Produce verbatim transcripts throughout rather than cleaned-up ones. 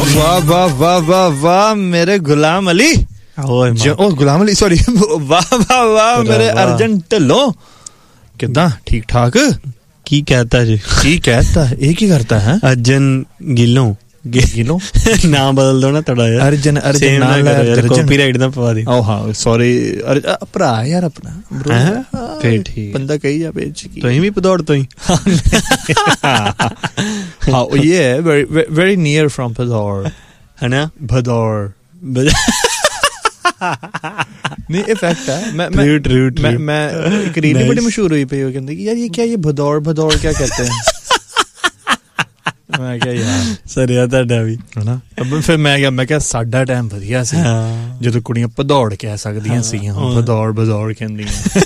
वाह वाह वाह वाह वाह मेरे गुलाम अली, ओ गुलाम अली सॉरी, वाह वाह वाह मेरे अर्जन ढिल्लों, किदा ठीक ठाक? की कहता जी, की कहता है, एक ही करता है अर्जन गिलों गिलों नाम बदल दो ना थोड़ा यार, अर्जन अर्जन नाम यार, कॉपीराइट ना पवा दे। ओ हां सॉरी भरा यार अपना ब्रो, फिर ठीक बंदा कही जा पेज की, तो ही भी पदौड़ तो ही हां ये very very near from Bhadaur है ना, भदौड़ नहीं ये फैक्ट है। मैं मैं रूट, रूट, मैं, मैं एक रील बड़ी मशहूर हुई पे, वो कहते कि यार ये क्या, ये भदौड़ भदौड़ क्या कहते हैं मैं क्या यार सर यार ਤੁਹਾਡਾ ਵੀ ਹੈ ਨਾ। ਫਿਰ ਮੈਂ ਕਿਹਾ ਮੈਂ ਕਿਹਾ ਸਾਡਾ ਟਾਈਮ ਵਧੀਆ ਸੀ ਜਦੋਂ ਕੁੜੀਆਂ ਭਦੌੜ ਕਹਿ ਸਕਦੀਆਂ ਸੀਗੀਆਂ, ਭਦੌੜ ਭਦੌੜ ਕਹਿੰਦੀਆਂ।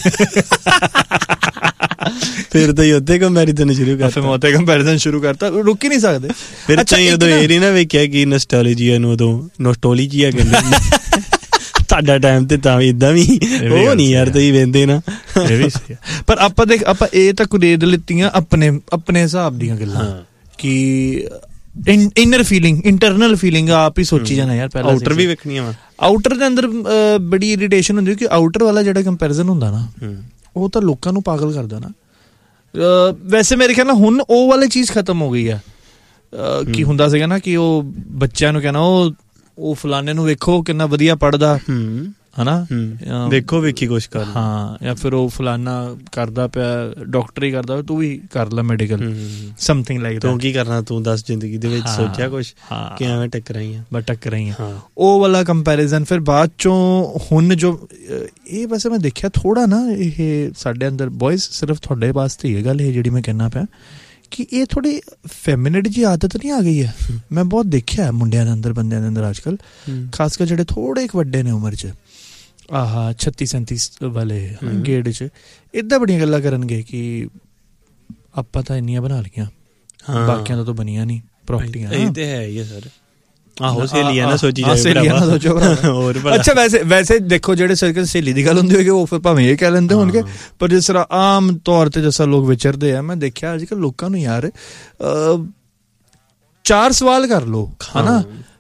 ਫਿਰ ਤਾਂ ਉੱਥੇ ਕੰਪੈਰੀਜ਼ਨ ਸ਼ੁਰੂ ਕਰਤਾ, ਫਿਰ ਮੈਂ ਉੱਥੇ ਕੰਪੈਰੀਜ਼ਨ ਸ਼ੁਰੂ ਕਰਤਾ, ਰੁਕ ਹੀ ਨਹੀਂ ਸਕਦੇ। ਫਿਰ ਚਾਹੀ ਉਦੋਂ ਇਹ ਨਹੀਂ ਨਾ ਵੇਖਿਆ ਕਿ ਨੋਸਟੈਲਜੀਆ ਨੂੰ, ਉਦੋਂ ਨੋਸਟੋਲੀਜੀਆ ਕਹਿੰਦੇ ਤੁਹਾਡਾ ਟਾਈਮ ਤੇ ਤਾਂ ਇਦਾਂ ਵੀ ਉਹ ਨਹੀਂ ਯਾਰ, ਤੁਸੀਂ ਵੇਂਦੇ ਨਾ। ਇਹ ਵੀ ਸਹੀ ਪਰ ਆਪਾਂ ਦੇਖ, ਆਪਾਂ ਇਹ ਤਾਂ ਕੁਰੇਦ ਲਿੱਤੀਆਂ ਆਪਣੇ ਆਪਣੇ ਹਿਸਾਬ ਦੀਆਂ ਗੱਲਾਂ ਕਿ ਇਨਰ ਫੀਲਿੰਗ, ਇੰਟਰਨਲ ਫੀਲਿੰਗ ਆਪ ਹੀ ਸੋਚੀ ਜਾਣਾ ਯਾਰ। ਪਹਿਲਾਂ ਆਊਟਰ ਵੀ ਵੇਖਣੀਆਂ ਵਾ, ਆਊਟਰ ਦੇ ਅੰਦਰ ਬੜੀ ਇਰੀਟੇਸ਼ਨ ਹੁੰਦੀ ਕਿ ਆਊਟਰ ਵਾਲਾ ਜਿਹੜਾ ਕੰਪੈਰੀਜ਼ਨ ਹੁੰਦਾ ਨਾ ਉਹ ਤਾਂ ਲੋਕਾਂ ਨੂੰ ਪਾਗਲ ਕਰਦਾ ਨਾ। ਵੈਸੇ ਮੇਰੇ ਖਿਆਲ ਨਾਲ ਹੁਣ ਉਹ ਵਾਲੀ ਚੀਜ਼ ਖਤਮ ਹੋ ਗਈ ਆ। ਕੀ ਹੁੰਦਾ ਸੀਗਾ ਨਾ ਕਿ ਉਹ ਬੱਚਿਆਂ ਨੂੰ ਕਹਿਣਾ ਉਹ ਉਹ ਫਲਾਣੇ ਨੂੰ ਵੇਖੋ ਕਿੰਨਾ ਵਧੀਆ ਪੜ੍ਹਦਾ ਹਨਾ, ਵੇਖੋ ਵੇਖੀ ਕੁਛ ਕਰ, ਹਾਂ, ਜਾਂ ਫਿਰ ਉਹ ਫਲਾਨਾ ਕਰਦਾ ਪਿਆ ਡਾਕਟਰੀ ਕਰਦਾ, ਤੂੰ ਵੀ ਕਰ ਲੈ ਮੈਡੀਕਲ, ਸਮਥਿੰਗ ਲਾਈਕ ਦੈਟ। ਤੂੰ ਕੀ ਕਰਨਾ, ਤੂੰ ਦੱਸ ਜ਼ਿੰਦਗੀ ਦੇ ਵਿੱਚ ਸੋਚਿਆ ਕੁਛ ਕਿ ਐਵੇਂ ਟੱਕਰਾਈ ਆ, ਬਸ ਟੱਕਰਾਈ ਆ, ਉਹ ਵਾਲਾ ਕੰਪੈਰੀਜ਼ਨ। ਫਿਰ ਬਾਅਦ ਚੋਂ ਹੁਣ ਜੋ ਇਹ ਵੈਸੇ ਮੈਂ ਦੇਖਿਆ ਥੋੜਾ ਨਾ, ਇਹ ਸਾਡੇ ਅੰਦਰ ਬॉयਜ਼, ਸਿਰਫ ਤੁਹਾਡੇ ਵਾਸਤੇ ਹੀ ਇਹ ਗੱਲ ਇਹ ਜਿਹੜੀ ਮੈਂ ਕਹਿਣਾ ਪਿਆ ਕਿ ਇਹ ਥੋੜੀ ਫੈਮਿਨਿਟੀ ਜੀ ਆਦਤ ਨਹੀਂ ਆ ਗਈ ਹੈ। ਮੈਂ ਬਹੁਤ ਦੇਖਿਆ ਮੁੰਡਿਆਂ ਦੇ ਅੰਦਰ, ਬੰਦਿਆਂ ਦੇ ਅੰਦਰ ਅੱਜ ਕੱਲ੍ਹ, ਖਾਸ ਕਰ ਜਿਹੜੇ ਥੋੜੇ ਇੱਕ ਵੱਡੇ ਨੇ ਉਮਰ 'ਚ, ਆਹ ਛੱਤੀ ਸੈਂਤੀ ਵਾਲੇ ਗੇੜ 'ਚ, ਇੱਦਾਂ ਬੜੀਆਂ ਗੱਲਾਂ ਕਰਨਗੇ ਕਿ ਆਪਾਂ ਤਾਂ ਇੰਨੀਆਂ ਬਣਾ ਲਈਆਂ, ਬਾਕੀਆਂ ਤੋਂ ਤਾਂ ਬਣੀਆਂ ਨਹੀਂ ਪ੍ਰੋਪਰਟੀਆਂ। ਇਹ ਤੇ ਹੈ ਹੀ ਹੈ ਸਰ। ਆਹੋ ਸਹੇਲੀਆਂ ਨਾ ਸੋਚੀ ਜਾਵੇ, ਸਹੇਲੀਆਂ ਨਾ ਸੋਚੋ ਹੋਰ। ਅੱਛਾ ਵੈਸੇ ਵੈਸੇ ਦੇਖੋ, ਜਿਹੜੇ ਸਰਕਲ ਸਹੇਲੀ ਦੀ ਗੱਲ ਹੁੰਦੀ ਹੋਏਗੀ ਉਹ ਫਿਰ ਭਾਵੇਂ ਇਹ ਕਹਿ ਲੈਂਦੇ ਹੋਣਗੇ, ਪਰ ਜਿਸ ਤਰ੍ਹਾਂ ਆਮ ਤੌਰ ਤੇ ਜਿਸ ਤਰ੍ਹਾਂ ਲੋਕ ਵਿਚਰਦੇ ਆ, ਮੈਂ ਦੇਖਿਆ ਅੱਜ ਕੱਲ੍ਹ ਲੋਕਾਂ ਨੂੰ ਯਾਰ ਚਾਰ ਸਵਾਲ ਕਰ ਲਓ ਹਨਾ,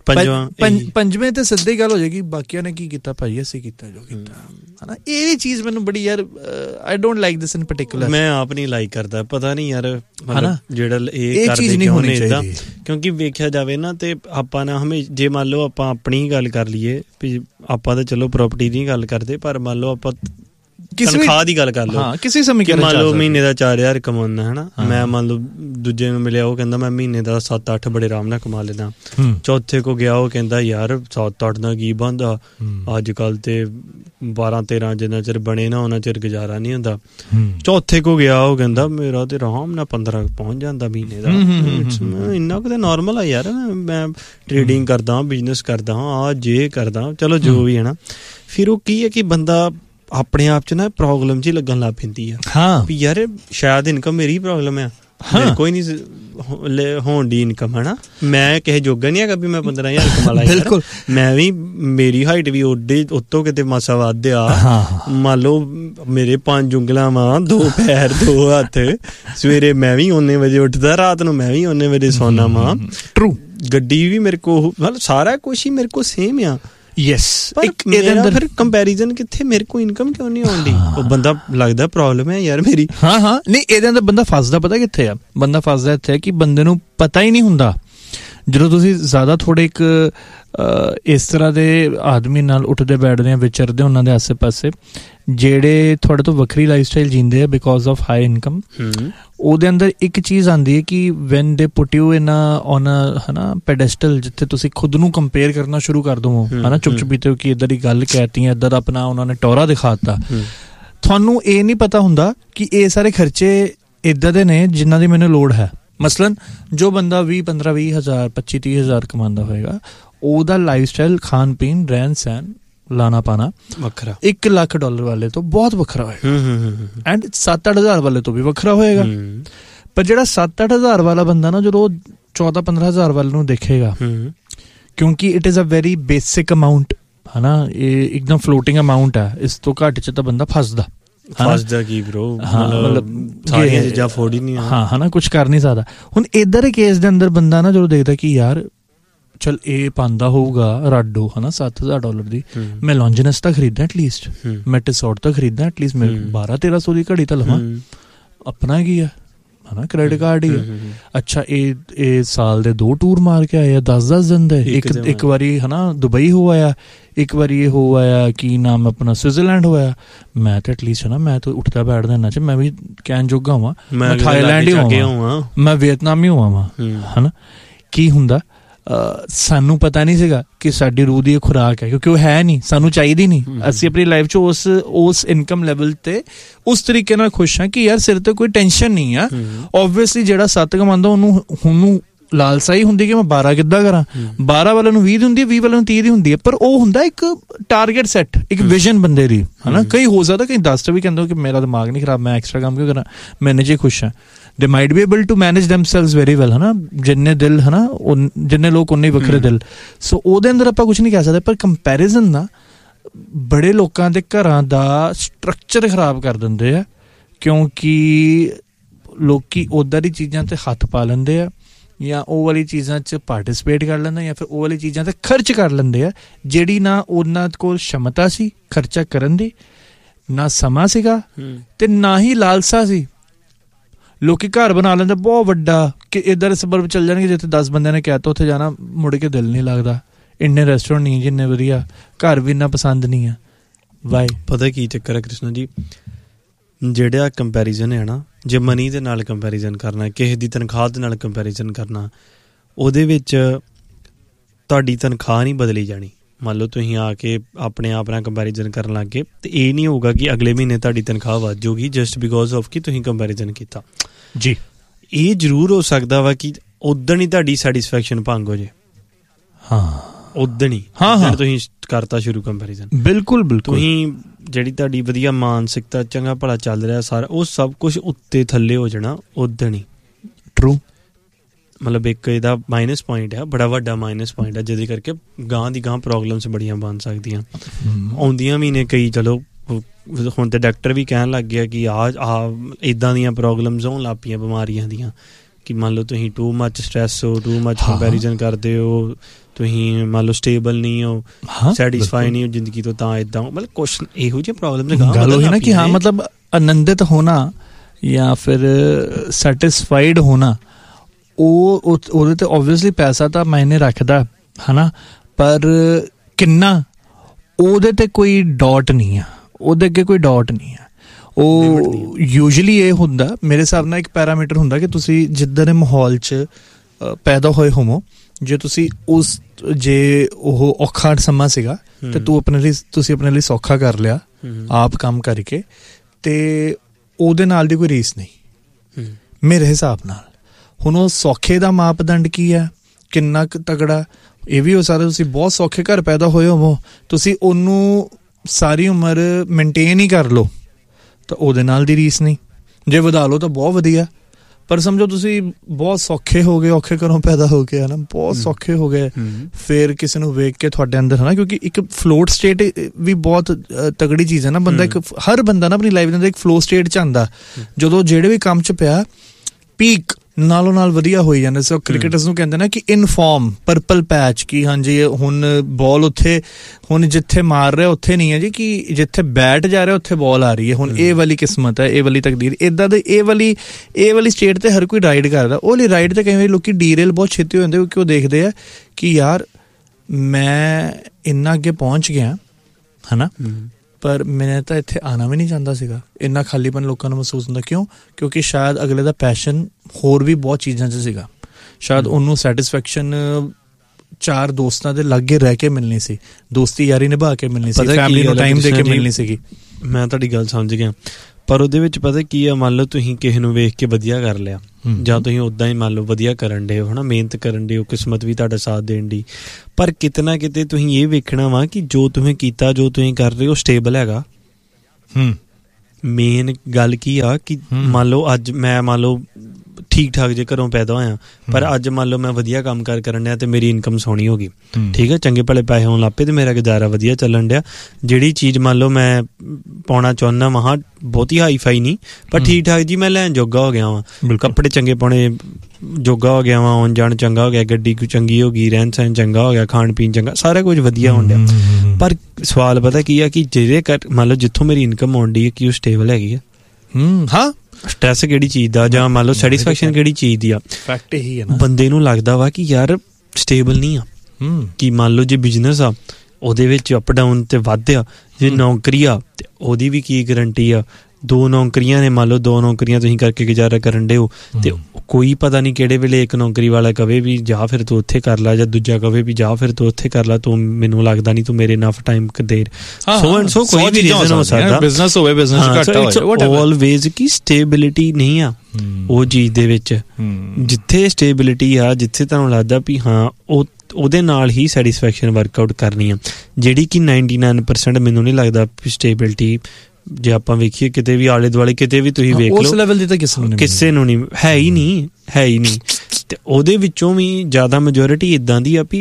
ਪੰਜਵੇਂ ਤੇ ਸਿੱਧੀ ਗੱਲ ਹੋ ਜਾਏਗੀ ਬਾਕੀਆਂ ਨੇ ਕੀ ਕੀਤਾ ਭਾਈ, ਅਸੀਂ ਕੀਤਾ ਜੋ ਕੀਤਾ ਹਨਾ। ਇਹ ਚੀਜ਼ ਮੈਨੂੰ ਬੜੀ ਯਾਰ, I don't like this in particular. ਮੈਂ ਆਪ ਨਹੀਂ ਲਾਈਕ ਕਰਦਾ, ਪਤਾ ਨਹੀਂ ਯਾਰ ਹਨਾ ਜਿਹੜਾ ਇਹ ਚੀਜ਼ ਨਹੀਂ ਹੋਣੀ ਚਾਹੀਦੀ। ਕਿਉਂਕਿ ਵੇਖਿਆ ਜਾਵੇ ਨਾ ਤੇ ਆਪਾਂ ਨਾ ਹਮੇ, ਜੇ ਮੰਨ ਲਓ ਆਪਾਂ ਆਪਣੀ ਗੱਲ ਕਰ ਲਈਏ ਵੀ ਆਪਾਂ ਤਾਂ ਚਲੋ ਪ੍ਰੋਪਰਟੀ ਦੀ ਗੱਲ ਕਰਦੇ, ਪਰ ਮੰਨ ਲਓ ਆਪਾਂ ਤਨਖਾਹ ਦੀ ਗੱਲ ਕਰ ਲਓ, ਕਿਸੇ ਸਮੇਂ ਮੰਨ ਲਓ ਮਹੀਨੇ ਦਾ ਚਾਰ ਹਜ਼ਾਰ ਕਮਾਉਣਾ ਹਨਾ, ਮੈਂ ਮੰਨ ਲਓ ਦੂਜੇ ਨੂੰ ਮਿਲਿਆ, ਉਹ ਕਹਿੰਦਾ ਮੈਂ ਮਹੀਨੇ ਦਾ ਸੱਤ ਅੱਠ ਬੜੇ ਆਰਾਮ ਨਾਲ ਕਮਾ ਲੈਂਦਾ। ਚੌਥੇ ਕੋ ਗਿਆ, ਉਹ ਕਹਿੰਦਾ ਯਾਰ ਸੱਤ ਅੱਠ ਦਾ ਕੀ ਬਣਦਾ, ਅੱਜ ਕੱਲ ਤੇ ਬਾਰਾਂ ਤੇਰਾਂ ਜਿੰਨਾ ਚਿਰ ਬਣੇ ਨਾ ਉਹਨਾਂ ਚਿਰ ਗੁਜ਼ਾਰਾ ਨਹੀਂ ਹੁੰਦਾ। ਚੌਥੇ ਕੋ ਗਿਆ, ਉਹ ਕਹਿੰਦਾ ਮੇਰਾ ਤੇ ਆਰਾਮ ਨਾਲ ਪੰਦਰਾਂ ਪਹੁੰਚ ਜਾਂਦਾ ਮਹੀਨੇ ਦਾ, ਇੰਨਾ ਕੁ ਤਾਂ ਨੋਰਮਲ ਆ ਯਾਰ, ਮੈਂ ਟ੍ਰੇਡਿੰਗ ਕਰਦਾ, ਬਿਜ਼ਨਸ ਕਰਦਾ, ਆ ਜੇ ਕਰਦਾ, ਚਲੋ ਜੋ ਵੀ ਹੈ ਨਾ। ਫਿਰ ਉਹ ਕੀ ਹੈ ਕਿ ਬੰਦਾ ਆਪਣੇ ਆਪ 'ਚ ਨਾ ਪ੍ਰੋਬਲਮ ਜਿਹੀ ਲੱਗਣ ਲੱਗ ਪੈਂਦੀ ਆ, ਹਾਂ ਵੀ ਯਾਰ ਸ਼ਾਇਦ ਇਨਕਮ ਮੇਰੀ ਪ੍ਰੋਬਲਮ ਆ, ਕੋਈ ਨਹੀਂ ਹੋਣ ਦੀ ਇਨਕਮ ਹੈ ਨਾ, ਮੈਂ ਕਿਸੇ ਜੋਗਾ ਨਹੀਂ ਹੈਗਾ ਵੀ ਮੈਂ ਪੰਦਰਾਂ ਹਜ਼ਾਰ ਕਮਾ ਲਾ। ਬਿਲਕੁਲ, ਮੈਂ ਵੀ, ਮੇਰੀ ਹਾਈਟ ਵੀ ਓਡੇ ਉੱਤੋਂ ਕਿਤੇ ਮਾਸਾ ਵੱਧ ਆ, ਮੰਨ ਲਓ ਮੇਰੇ ਪੰਜ ਉਂਗਲਾਂ ਵਾ, ਦੋ ਪੈਰ, ਦੋ ਹੱਥ, ਸਵੇਰੇ ਮੈਂ ਵੀ ਓਨੇ ਵਜੇ ਉੱਠਦਾ, ਰਾਤ ਨੂੰ ਮੈਂ ਵੀ ਓਨੇ ਵਜੇ ਸੌਣਾ ਵਾ, ਟਰੂ, ਗੱਡੀ ਵੀ ਮੇਰੇ ਕੋਲ, ਮਤਲਬ ਸਾਰਾ ਕੁਛ ਹੀ ਮੇਰੇ ਕੋਲ ਸੇਮ ਆ। ਯੈਸ, ਫਿਰ ਕੰਪੈਰੀਜ਼ਨ ਕਿੱਥੇ, ਮੇਰੇ ਕੋਲ ਇਨਕਮ ਕਿਉਂ ਨਹੀਂ ਆਉਂਦੀ, ਉਹ ਬੰਦਾ ਲੱਗਦਾ ਪ੍ਰੋਬਲਮ ਹੈ ਯਾਰ ਮੇਰੀ। ਹਾਂ ਹਾਂ ਨਹੀਂ, ਇਹਦੇ ਅੰਦਰ ਬੰਦਾ ਫਸਦਾ ਪਤਾ ਕਿੱਥੇ ਆ, ਬੰਦਾ ਫਸਦਾ ਇੱਥੇ ਕਿ ਬੰਦੇ ਨੂੰ ਪਤਾ ਹੀ ਨਹੀਂ ਹੁੰਦਾ। ਜਦੋਂ ਤੁਸੀਂ ਜ਼ਿਆਦਾ ਥੋੜੇ ਇੱਕ ਇਸ ਤਰ੍ਹਾਂ ਦੇ ਆਦਮੀ ਨਾਲ ਉੱਠਦੇ ਬੈਠਦੇ ਆ, ਵਿਚਰਦੇ ਉਹਨਾਂ ਦੇ ਆਸੇ ਪਾਸੇ, ਜਿਹੜੇ ਤੁਹਾਡੇ ਤੋਂ ਵੱਖਰੀ ਲਾਈਫ ਸਟਾਈਲ ਜੀਂਦੇ ਆ ਬਿਕੋਜ਼ ਆਫ ਹਾਈ ਇਨਕਮ, ਉਹਦੇ ਅੰਦਰ ਇੱਕ ਚੀਜ਼ ਆਉਂਦੀ ਹੈ ਕਿ ਵੈਨ ਦੇ ਪੁੱਟ ਯੂ ਇਨ ਔਨ ਹੈ ਨਾ ਪੈਡੈਸਟਲ, ਜਿੱਥੇ ਤੁਸੀਂ ਖੁਦ ਨੂੰ ਕੰਪੇਅਰ ਕਰਨਾ ਸ਼ੁਰੂ ਕਰ ਦਵੋ ਹੈ ਨਾ, ਚੁੱਪ ਚੁਪੀਤੇ ਹੋ ਕਿ ਇੱਧਰ ਦੀ ਗੱਲ ਕਹਿਤੀ, ਇੱਧਰ ਦਾ ਆਪਣਾ ਉਹਨਾਂ ਨੇ ਟੋਰਾ ਦਿਖਾਤਾ। ਤੁਹਾਨੂੰ ਇਹ ਨਹੀਂ ਪਤਾ ਹੁੰਦਾ ਕਿ ਇਹ ਸਾਰੇ ਖਰਚੇ ਇੱਦਾਂ ਦੇ ਨੇ ਜਿਨ੍ਹਾਂ ਦੀ ਮੈਨੂੰ ਲੋੜ ਹੈ। ਮਸਲਨ ਜੋ ਬੰਦਾ ਵੀਹ ਪੰਦਰਾਂ ਵੀਹ ਹਜ਼ਾਰ ਪੱਚੀ ਤੀਹ ਹਜ਼ਾਰ ਕਮਾਉਂਦਾ ਹੋਏਗਾ, ਉਹਦਾ ਲਾਈਫ ਸਟਾਈਲ, ਖਾਣ ਪੀਣ, ਰਹਿਣ ਸਹਿਣ, ਲਾਣਾ ਪਾਣਾ ਵੱਖਰਾ, ਇੱਕ ਲੱਖ ਡਾਲਰ ਵਾਲੇ ਤੋਂ ਬਹੁਤ ਵੱਖਰਾ ਹੋਏਗਾ, ਐਂਡ ਸੱਤ ਅੱਠ ਹਜ਼ਾਰ ਵਾਲੇ ਤੋਂ ਵੀ ਵੱਖਰਾ ਹੋਏਗਾ। ਪਰ ਜਿਹੜਾ ਸੱਤ ਅੱਠ ਹਜ਼ਾਰ ਵਾਲਾ ਬੰਦਾ ਨਾ, ਜਦੋਂ ਚੌਦਾਂ ਪੰਦਰਾਂ ਹਜ਼ਾਰ ਵਾਲੇ ਨੂੰ ਦੇਖੇਗਾ, ਕਿਉਂਕਿ it is a very basic amount ਹੈ ਨਾ, ਇਹ ਇੱਕਦਮ ਫਲੋਟਿੰਗ ਅਮਾਊਂਟ ਹੈ, ਇਸ ਤੋਂ ਘੱਟ 'ਚ ਤਾਂ ਬੰਦਾ ਫਸਦਾ ਫਸਦਾ ਕੀ ਬਰੋ, ਮਤਲਬ ਸਾਰੀਆਂ ਚੀਜ਼ਾਂ ਅਫੋਰਡ ਹੀ ਨਹੀਂ, ਹਾਂ ਹੈ ਨਾ, ਕੁਛ ਕਰ ਨਹੀਂ ਸਕਦਾ। ਹੁਣ ਇੱਧਰ ਦੇ ਕੇਸ ਦੇ ਅੰਦਰ ਬੰਦਾ ਨਾ ਜਦੋਂ ਦੇਖਦਾ ਕਿ ਯਾਰ ਚਲ ਇਹ ਪਾਉਂਦਾ ਹੋਊਗਾ ਰਾਡੋ ਹੈ ਨਾ ਸੱਤ ਹਜ਼ਾਰ ਡਾਲਰ ਦੀ, ਮੈਂ ਲੌਂਜਨਸ ਤਾਂ ਖਰੀਦਾਂ ਐਟਲੀਸਟ, ਮੈਂ ਟਿਸੌਟ ਤਾਂ ਖਰੀਦਾਂ ਐਟਲੀਸਟ, ਮੈਂ ਬਾਰਾਂ ਤੇਰਾਂ ਸੌ ਦੀ ਘੜੀ ਤਾਂ ਲਵਾਂ, ਆਪਣਾ ਕੀ ਆ ਹੈ ਨਾ, ਕ੍ਰੈਡਿਟ ਕਾਰਡ ਹੀ ਆ। ਅੱਛਾ ਇਹ ਇਹ ਸਾਲ ਦੇ ਦੋ ਟੂਰ ਮਾਰ ਕੇ ਆਏ ਆ ਦਸ ਦਸ ਦਿਨ ਦੇ, ਇੱਕ ਇੱਕ ਵਾਰੀ ਹੈ ਨਾ ਦੁਬਈ ਹੋ ਆਇਆ, ਇੱਕ ਵਾਰੀ ਇਹ ਹੋ ਆਇਆ ਕੀ ਨਾਮ ਆਪਣਾ ਸਵਿਟਜ਼ਰਲੈਂਡ ਹੋਇਆ। ਮੈਂ ਤਾਂ ਐਟਲੀਸਟ ਹੈ ਨਾ ਮੈਂ ਤਾਂ ਉੱਠਦਾ ਬੈਠਦਾ ਇਹਨਾਂ 'ਚ ਮੈਂ ਵੀ ਕਹਿਣ ਜੋਗਾ ਹੋਵਾਂ, ਮੈਂ ਥਾਈਲੈਂਡ ਹੀ ਹੋਵਾਂ, ਮੈਂ ਵੀਅਤਨਾਮ ਹੀ ਹੋਵਾਂ ਹੈ ਨਾ। ਕੀ ਹੁੰਦਾ ਸਾਨੂੰ ਪਤਾ ਨਹੀਂ ਸੀਗਾ ਕਿ ਸਾਡੀ ਰੂਹ ਦੀ ਖੁਰਾਕ ਹੈ, ਕਿਉਂਕਿ ਉਹ ਹੈ ਨਹੀਂ, ਸਾਨੂੰ ਚਾਹੀਦੀ ਨਹੀਂ। ਅਸੀਂ ਆਪਣੀ ਲਾਈਫ 'ਚ ਉਸ ਉਸ ਇਨਕਮ ਲੈਵਲ 'ਤੇ ਉਸ ਤਰੀਕੇ ਨਾਲ ਖੁਸ਼ ਹਾਂ ਕਿ ਯਾਰ ਸਿਰ 'ਤੇ ਕੋਈ ਟੈਨਸ਼ਨ ਨਹੀਂ ਆ। ਓਬਵੀਅਸਲੀ ਜਿਹੜਾ ਸੱਤ ਕਮਾਉਂਦਾ ਉਹਨੂੰ ਉਹਨੂੰ ਲਾਲਸਾ ਹੀ ਹੁੰਦੀ ਕਿ ਮੈਂ ਬਾਰਾਂ ਕਿੱਦਾਂ ਕਰਾਂ, ਬਾਰਾਂ ਵਾਲੇ ਨੂੰ ਵੀਹ ਦੀ ਹੁੰਦੀ ਹੈ, ਵੀਹ ਵਾਲੇ ਨੂੰ ਤੀਹ ਦੀ ਹੁੰਦੀ ਹੈ, ਪਰ ਉਹ ਹੁੰਦਾ ਇੱਕ ਟਾਰਗੇਟ ਸੈੱਟ, ਇੱਕ ਵਿਜ਼ਨ ਬੰਦੇ ਦੀ ਹੈ ਨਾ। ਕਈ ਹੋ ਸਕਦਾ ਕਈ ਦਸ ਵੀ ਕਹਿੰਦੇ ਕਿ ਮੇਰਾ ਦਿਮਾਗ ਨਹੀਂ ਖਰਾਬ, ਮੈਂ ਐਕਸਟਰਾ ਕੰਮ ਕਿਉਂ ਕਰਾਂ, ਮੈਂ ਇੰਨੇ 'ਚ ਖੁਸ਼ ਹਾਂ। ਦੇ might be able to manage ਦੈਮਸੈਲਵਸ very well ਹੈ ਨਾ, ਜਿੰਨੇ ਦਿਲ ਹੈ ਨਾ ਜਿੰਨੇ ਲੋਕ ਉਨੇ ਹੀ ਵੱਖਰੇ ਦਿਲ। ਸੋ ਉਹਦੇ ਅੰਦਰ ਆਪਾਂ ਕੁਛ ਨਹੀਂ ਕਹਿ ਸਕਦੇ, ਪਰ ਕੰਪੈਰੀਜ਼ਨ ਨਾ ਬੜੇ ਲੋਕਾਂ ਦੇ ਘਰਾਂ ਦਾ ਸਟਰਕਚਰ ਖਰਾਬ ਕਰ ਦਿੰਦੇ ਆ, ਕਿਉਂਕਿ ਲੋਕੀ ਉੱਦਾਂ ਦੀ ਚੀਜ਼ਾਂ 'ਤੇ ਹੱਥ ਪਾ ਲੈਂਦੇ ਆ, ਜਾਂ ਉਹ ਵਾਲੀ ਚੀਜ਼ਾਂ 'ਚ ਪਾਰਟੀਸਪੇਟ ਕਰ ਲੈਂਦੇ, ਜਾਂ ਫਿਰ ਉਹ ਵਾਲੀ ਚੀਜ਼ਾਂ 'ਤੇ ਖਰਚ ਕਰ ਲੈਂਦੇ ਆ ਜਿਹੜੀ ਨਾ ਉਹਨਾਂ ਕੋਲ ਸ਼ਮਤਾ ਸੀ ਖਰਚਾ ਕਰਨ ਦੀ, ਨਾ ਸਮਾਂ ਸੀਗਾ ਤੇ ਨਾ ਹੀ ਲਾਲਸਾ ਸੀ। ਲੋਕੀ ਘਰ ਬਣਾ ਲੈਂਦੇ ਬਹੁਤ ਵੱਡਾ ਕਿ ਇੱਧਰ ਸਬਰਬ ਚੱਲ ਜਾਣਗੇ ਜਿੱਥੇ ਦਸ ਬੰਦਿਆਂ ਨੇ ਕਹਿ ਤਾ ਉੱਥੇ ਜਾਣਾ, ਮੁੜ ਕੇ ਦਿਲ ਨਹੀਂ ਲੱਗਦਾ। ਇੰਨੇ ਰੈਸਟੋਰੈਂਟ ਨਹੀਂ ਜਿੰਨੇ ਵਧੀਆ, ਘਰ ਵੀ ਇੰਨਾ ਪਸੰਦ ਨਹੀਂ ਆ। ਵਾਈ ਪਤਾ ਕੀ ਚੱਕਰ ਹੈ ਕ੍ਰਿਸ਼ਨਾ ਜੀ, ਜਿਹੜਾ ਕੰਪੈਰੀਜ਼ਨ ਹੈ ਨਾ, ਜੇ ਮਨੀ ਦੇ ਨਾਲ ਕੰਪੈਰੀਜ਼ਨ ਕਰਨਾ, ਕਿਸੇ ਦੀ ਤਨਖਾਹ ਦੇ ਨਾਲ ਕੰਪੈਰੀਜ਼ਨ ਕਰਨਾ, ਉਹਦੇ ਵਿੱਚ ਤੁਹਾਡੀ ਤਨਖਾਹ ਨਹੀਂ ਬਦਲੀ ਜਾਣੀ। ਮੰਨ ਲਓ ਤੁਸੀਂ ਆ ਕੇ ਆਪਣੇ ਆਪ ਨਾਲ ਕੰਪੈਰੀਜ਼ਨ ਕਰਨ ਲੱਗ ਗਏ ਤੇ ਇਹ ਨਹੀਂ ਹੋਊਗਾ ਕਿ ਅਗਲੇ ਮਹੀਨੇ ਤੁਹਾਡੀ ਤਨਖਾਹ ਵੱਧ ਜਾਊਗੀ ਜਸਟ ਬਿਕੋਜ਼ ਆਫ ਕਿ ਤੁਸੀਂ ਕੰਪੈਰੀਜ਼ਨ ਕੀਤਾ ਜੀ। ਇਹ ਜ਼ਰੂਰ ਹੋ ਸਕਦਾ ਵਾ ਕਿ ਉਦਣ ਹੀ ਤੁਹਾਡੀ ਸੈਟਿਸਫੈਕਸ਼ਨ ਭੰਗ ਹੋ ਜੇ। ਹਾਂ ਉਦਣ ਹੀ ਹਾਂ ਹਾਂ ਤੁਸੀਂ ਕਰਤਾ ਸ਼ੁਰੂ ਕੰਪੈਰੀਜ਼ਨ। ਬਿਲਕੁਲ ਬਿਲਕੁਲ। ਤੁਸੀਂ ਜਿਹੜੀ ਤੁਹਾਡੀ ਵਧੀਆ ਮਾਨਸਿਕਤਾ ਚੰਗਾ ਭਲਾ ਚੱਲ ਰਿਹਾ ਸਾਰਾ, ਉਹ ਸਭ ਕੁਛ ਉੱਤੇ ਥੱਲੇ ਹੋ ਜਾਣਾ ਉਦਣ ਹੀ। ਟਰੂ। ਮਤਲਬ ਇੱਕ ਇਹਦਾ ਮਾਈਨਸ ਪੁਆਇੰਟ ਹੈ, ਬੜਾ ਵੱਡਾ ਮਾਈਨਸ ਪੁਆਇੰਟ ਹੈ, ਜਿਹਦੇ ਕਰਕੇ ਗਾਂ ਦੀ ਗਾਂ ਪ੍ਰੋਬਲਮਸ ਬੜੀਆਂ ਬਣ ਸਕਦੀਆਂ ਆਉਂਦੀਆਂ ਵੀ ਨੇ। ਕਈ ਚਲੋ ਹੁਣ ਤੇ ਡਾਕਟਰ ਵੀ ਕਹਿਣ ਲੱਗ ਗਿਆ ਕਿ ਆਹ ਆਹ ਇੱਦਾਂ ਦੀਆਂ ਪ੍ਰੋਬਲਮਸ ਹੋਣ ਲੱਗ ਪਈਆਂ ਬਿਮਾਰੀਆਂ ਦੀਆਂ, ਕਿ ਮੰਨ ਲਓ ਤੁਸੀਂ ਟੂ ਮੱਚ ਸਟਰੈਸ ਹੋ, ਟੂ ਮੱਚ ਕੰਪੈਰੀਜ਼ਨ ਕਰਦੇ ਹੋ, ਤੁਸੀਂ ਮੰਨ ਲਓ ਸਟੇਬਲ ਨਹੀਂ ਹੋ, ਸੈਟਿਸਫਾਈ ਨਹੀਂ ਹੋ ਜ਼ਿੰਦਗੀ ਤੋਂ, ਤਾਂ ਇੱਦਾਂ ਮਤਲਬ ਕੁਛ ਇਹੋ ਜਿਹੇ ਪ੍ਰੋਬਲਮ ਗੱਲ ਹੋਈ ਨਾ ਕਿ ਹਾਂ ਮਤਲਬ ਆਨੰਦਿਤ ਹੋਣਾ ਜਾਂ ਫਿਰ ਸੈਟਿਸਫਾਈਡ ਹੋਣਾ, ਉਹ ਉਹਦੇ ਤੇ ਓਬਵੀਅਸਲੀ ਪੈਸਾ ਤਾਂ ਮਾਇਨੇ ਰੱਖਦਾ ਹੈ ਨਾ, ਪਰ ਕਿੰਨਾ ਉਹਦੇ ਤੇ ਕੋਈ ਡਾਟ ਨਹੀਂ ਆ, ਉਹਦੇ ਅੱਗੇ ਕੋਈ ਡਾਟ ਨਹੀਂ ਆ। ਉਹ ਯੂਜਲੀ ਇਹ ਹੁੰਦਾ ਮੇਰੇ ਹਿਸਾਬ ਨਾਲ ਇੱਕ ਪੈਰਾਮੀਟਰ ਹੁੰਦਾ ਕਿ ਤੁਸੀਂ ਜਿੱਦਾਂ ਦੇ ਮਾਹੌਲ 'ਚ ਪੈਦਾ ਹੋਏ ਹੋਵੋ, ਜੇ ਤੁਸੀਂ ਉਸ ਜੇ ਉਹ ਔਖਾ ਸਮਾਂ ਸੀਗਾ ਤੇ ਤੂੰ ਆਪਣੇ ਲਈ ਤੁਸੀਂ ਆਪਣੇ ਲਈ ਸੌਖਾ ਕਰ ਲਿਆ ਆਪ ਕੰਮ ਕਰਕੇ, ਤੇ ਉਹਦੇ ਨਾਲ ਦੀ ਕੋਈ ਰੀਸ ਨਹੀਂ ਮੇਰੇ ਹਿਸਾਬ ਨਾਲ। ਹੁਣ ਉਹ ਸੌਖੇ ਦਾ ਮਾਪਦੰਡ ਕੀ ਹੈ, ਕਿੰਨਾ ਕੁ ਤਗੜਾ, ਇਹ ਵੀ ਹੋ ਸਕਦਾ ਤੁਸੀਂ ਬਹੁਤ ਸੌਖੇ ਘਰ ਪੈਦਾ ਹੋਏ ਹੋਵੋ, ਤੁਸੀਂ ਉਹਨੂੰ ਸਾਰੀ ਉਮਰ ਮੇਨਟੇਨ ਹੀ ਕਰ ਲਓ ਤਾਂ ਉਹਦੇ ਨਾਲ ਦੀ ਰੀਸ ਨਹੀਂ। ਜੇ ਵਧਾ ਲਓ ਤਾਂ ਬਹੁਤ ਵਧੀਆ, ਪਰ ਸਮਝੋ ਤੁਸੀਂ ਬਹੁਤ ਸੌਖੇ ਹੋ ਗਏ, ਔਖੇ ਘਰੋਂ ਪੈਦਾ ਹੋ ਕੇ ਹੈ ਨਾ, ਬਹੁਤ ਸੌਖੇ ਹੋ ਗਏ, ਫਿਰ ਕਿਸੇ ਨੂੰ ਵੇਖ ਕੇ ਤੁਹਾਡੇ ਅੰਦਰ ਹੈ ਨਾ, ਕਿਉਂਕਿ ਇੱਕ ਫਲੋਟ ਸਟੇਟ ਵੀ ਬਹੁਤ ਤਗੜੀ ਚੀਜ਼ ਹੈ ਨਾ। ਬੰਦਾ ਇੱਕ ਹਰ ਬੰਦਾ ਨਾ ਆਪਣੀ ਲਾਈਫ ਦੇ ਅੰਦਰ ਇੱਕ ਫਲੋ ਸਟੇਟ 'ਚ ਆਉਂਦਾ, ਜਦੋਂ ਜਿਹੜੇ ਵੀ ਕੰਮ 'ਚ ਪਿਆ ਪੀਕ ਨਾਲੋਂ ਨਾਲ ਵਧੀਆ ਹੋਈ ਜਾਂਦਾ। ਸੋ ਕ੍ਰਿਕਟਰਸ ਨੂੰ ਕਹਿੰਦੇ ਨਾ ਕਿ ਇਨ ਫਾਰਮ ਪਰਪਲ ਪੈਚ, ਕਿ ਹਾਂਜੀ ਹੁਣ ਬਾਲ ਉੱਥੇ ਹੁਣ ਜਿੱਥੇ ਮਾਰ ਰਿਹਾ ਉੱਥੇ ਨਹੀਂ ਹੈ ਜੀ, ਕਿ ਜਿੱਥੇ ਬੈਟ ਜਾ ਰਿਹਾ ਉੱਥੇ ਬਾਲ ਆ ਰਹੀ ਹੈ। ਹੁਣ ਇਹ ਵਾਲੀ ਕਿਸਮਤ ਹੈ, ਇਹ ਵਾਲੀ ਤਕਦੀਰ, ਇੱਦਾਂ ਦੇ ਇਹ ਵਾਲੀ ਇਹ ਵਾਲੀ ਸਟੇਟ 'ਤੇ ਹਰ ਕੋਈ ਰਾਈਡ ਕਰਦਾ। ਉਹ ਲਈ ਰਾਈਡ 'ਤੇ ਕਈ ਵਾਰੀ ਲੋਕੀ ਡੀਰੇਲ ਬਹੁਤ ਛੇਤੀ ਹੋ ਜਾਂਦੇ, ਕਿਉਂਕਿ ਉਹ ਦੇਖਦੇ ਆ ਕਿ ਯਾਰ ਮੈਂ ਇੰਨਾ ਅੱਗੇ ਪਹੁੰਚ ਗਿਆ ਹੈ ਨਾ, ਪਰ ਮੈਂ ਤਾਂ ਇੱਥੇ ਆਉਣਾ ਵੀ ਨਹੀਂ ਚਾਹੁੰਦਾ ਸੀਗਾ। ਇੰਨਾ ਖਾਲੀਪਨ ਲੋਕਾਂ ਨੂੰ ਮਹਿਸੂਸ ਹੁੰਦਾ। ਕਿਉਂ? ਕਿਉਂਕਿ ਸ਼ਾਇਦ ਅਗਲੇ ਦਾ ਪੈਸ਼ਨ ਹੋਰ ਵੀ ਬਹੁਤ ਚੀਜ਼ਾਂ 'ਚ ਸੀਗਾ। ਸ਼ਾਇਦ ਉਹਨੂੰ ਸੈਟਿਸਫੈਕਸ਼ਨ ਚਾਰ ਦੋਸਤਾਂ ਦੇ ਲਾਗੇ ਰਹਿ ਕੇ ਮਿਲਣੀ ਸੀ, ਦੋਸਤੀ ਯਾਰੀ ਨਿਭਾ ਕੇ ਮਿਲਣੀ ਸੀ, ਫੈਮਿਲੀ ਨੂੰ ਟਾਈਮ ਦੇ ਕੇ ਮਿਲਣੀ ਸੀਗੀ। ਮੈਂ ਤੁਹਾਡੀ ਗੱਲ ਸਮਝ ਗਿਆ, ਪਰ ਉਹਦੇ ਵਿੱਚ ਪਤਾ ਕੀ ਆ, ਮੰਨ ਲਓ ਤੁਸੀਂ ਕਿਸੇ ਨੂੰ ਵੇਖ ਕੇ ਵਧੀਆ ਕਰ ਲਿਆ, ਜਾਂ ਤੁਸੀਂ ਉੱਦਾਂ ਹੀ ਮੰਨ ਲਓ ਵਧੀਆ ਕਰਨ ਡੇ ਹੋ ਹੈ ਨਾ, ਮਿਹਨਤ ਕਰਨ ਡੇ ਹੋ, ਕਿਸਮਤ ਵੀ ਤੁਹਾਡਾ ਸਾਥ ਦੇਣ ਦੀ, ਪਰ ਕਿਤੇ ਨਾ ਕਿਤੇ ਤੁਸੀਂ ਇਹ ਵੇਖਣਾ ਵਾ ਕਿ ਜੋ ਤੁਸੀਂ ਕੀਤਾ, ਜੋ ਤੁਸੀਂ ਕਰ ਰਹੇ ਹੋ ਸਟੇਬਲ ਹੈਗਾ। ਮੇਨ ਗੱਲ ਕੀ ਆ ਕਿ ਮੰਨ ਲਓ ਅੱਜ ਮੈਂ ਮੰਨ ਲਓ ਠੀਕ ਠਾਕ ਜੇ ਘਰੋਂ ਪੈਦਾ ਹੋਇਆ, ਪਰ ਅੱਜ ਮੰਨ ਲਓ ਮੈਂ ਵਧੀਆ ਕੰਮ ਕਾਰ ਕਰਨ ਡਿਆ ਤੇ ਮੇਰੀ ਇਨਕਮ ਸੋਹਣੀ ਹੋ ਗਈ, ਠੀਕ ਹੈ, ਚੰਗੇ ਭਲੇ ਪੈਸੇ ਹੋਣ ਲੱਗ ਪਏ ਤੇ ਮੇਰਾ ਗੁਜ਼ਾਰਾ ਵਧੀਆ ਚੱਲਣ ਡਿਆ। ਜਿਹੜੀ ਚੀਜ਼ ਮੰਨ ਲਓ ਮੈਂ ਪਾਉਣਾ ਚਾਹੁੰਦਾ ਵਾਂ, ਬਹੁਤੀ ਹਾਈ ਫਾਈ ਨਹੀਂ ਪਰ ਠੀਕ ਠਾਕ ਜੀ, ਮੈਂ ਲੈਣ ਜੋਗਾ ਹੋ ਗਿਆ ਵਾਂ, ਕੱਪੜੇ ਚੰਗੇ ਪਾਉਣੇ ਜੋਗਾ ਹੋ ਗਿਆ ਵਾਂ, ਆਉਣ ਜਾਣ ਚੰਗਾ ਹੋ ਗਿਆ, ਗੱਡੀ ਚੰਗੀ ਹੋ ਗਈ, ਰਹਿਣ ਸਹਿਣ ਚੰਗਾ ਹੋ ਗਿਆ, ਖਾਣ ਪੀਣ ਚੰਗਾ, ਸਾਰਾ ਕੁਝ ਵਧੀਆ ਹੋਣ ਡਿਆ। ਪਰ ਸਵਾਲ ਪਤਾ ਕੀ ਆ ਕਿ ਜਿਹੜੇ ਕਰ ਮੰਨ ਲਓ ਜਿੱਥੋਂ ਮੇਰੀ ਇਨਕਮ ਆਉਣ ਡਈ ਹੈ ਕੀ ਉਹ ਸਟੇਬਲ ਹੈਗੀ ਆ? ਹਾਂ, ਸਟ੍ਰੈਸ ਕਿਹੜੀ ਚੀਜ਼ ਦਾ, ਜਾਂ ਮੰਨ ਲਓ ਸੈਟਿਸਫੈਕਸ਼ਨ ਕਿਹੜੀ ਚੀਜ਼ ਦੀ ਆ? ਫੈਕਟ ਇਹੀ ਹੈ ਨਾ, ਬੰਦੇ ਨੂੰ ਲੱਗਦਾ ਵਾ ਕਿ ਯਾਰ ਸਟੇਬਲ ਨਹੀਂ ਆ। ਕਿ ਮੰਨ ਲਓ ਜੇ ਬਿਜ਼ਨਸ ਆ ਉਹਦੇ ਵਿੱਚ ਅਪ ਡਾਊਨ ਤੇ ਵੱਧ ਆ, ਜੇ ਨੌਕਰੀ ਆ ਤੇ ਉਹਦੀ ਵੀ ਕੀ ਗਰੰਟੀ ਆ? ਦੋ ਨੌਕਰੀਆਂ ਨੇ, ਮੰਨ ਲਓ ਦੋ ਨੌਕਰੀਆਂ ਤੁਸੀਂ ਕਰਕੇ ਗੁਜ਼ਾਰਾ ਕਰਨ ਡੇ ਹੋ ਤੇ ਕੋਈ ਪਤਾ ਨਹੀਂ ਕਿਹੜੇ ਵੇਲੇ ਇੱਕ ਨੌਕਰੀ ਵਾਲਾ ਕਵੇ ਵੀ ਜਾ ਫਿਰ ਤੂੰ ਉੱਥੇ ਕਰ ਲਾ, ਜਾਂ ਦੂਜਾ ਕਵੇ ਵੀ ਜਾ ਫਿਰ ਤੂੰ ਉੱਥੇ ਕਰ ਲਾ, ਤੂੰ ਮੈਨੂੰ ਲੱਗਦਾ ਨਹੀਂ ਤੂੰ ਮੇਰੇ ਇਨਫ ਟਾਈਮ ਦੇ, ਸੋ ਐਂਡ ਸੋ ਕੋਈ ਵੀ ਰੀਜ਼ਨ ਹੋ ਸਕਦਾ, ਬਿਜ਼ਨਸ ਹੋਵੇ ਬਿਜ਼ਨਸ ਘੱਟ ਹੋਵੇ, ਆਲਵੇਜ਼ ਕੀ ਸਟੇਬਿਲਿਟੀ ਨਹੀਂ ਆ ਉਹ ਚੀਜ਼ ਦੇ ਵਿੱਚ। ਜਿੱਥੇ ਸਟੇਬਿਲਿਟੀ ਆ, ਜਿੱਥੇ ਤੁਹਾਨੂੰ ਲੱਗਦਾ ਵੀ ਹਾਂ ਉਹ ਉਹਦੇ ਨਾਲ ਹੀ ਸੈਟਿਸਫੈਕਸ਼ਨ ਵਰਕਆਊਟ ਕਰਨੀ ਆ, ਜਿਹੜੀ ਕਿ ਨਾਈਨਟੀ ਨਾਈਨ ਪਰਸੈਂਟ ਮੈਨੂੰ ਨਹੀਂ ਲੱਗਦਾ ਸਟੇਬਿਲਿਟੀ ਜੇ ਆਪਾਂ ਵੇਖੀਏ ਕਿਤੇ ਵੀ ਆਲੇ ਦੁਆਲੇ ਕਿਤੇ ਵੀ ਤੁਸੀਂ ਵੇਖ ਲਓ ਉਸ ਲੈਵਲ ਦੀ ਤਾਂ ਕਿਸੇ ਨੂੰ ਕਿਸੇ ਨੂੰ ਨਹੀਂ ਹੈ ਹੀ ਨਹੀਂ ਹੈ ਹੀ ਨਹੀਂ। ਤੇ ਉਹਦੇ ਵਿੱਚੋਂ ਵੀ ਜ਼ਿਆਦਾ ਮੈਜੋਰਿਟੀ ਇੱਦਾਂ ਦੀ ਆ ਵੀ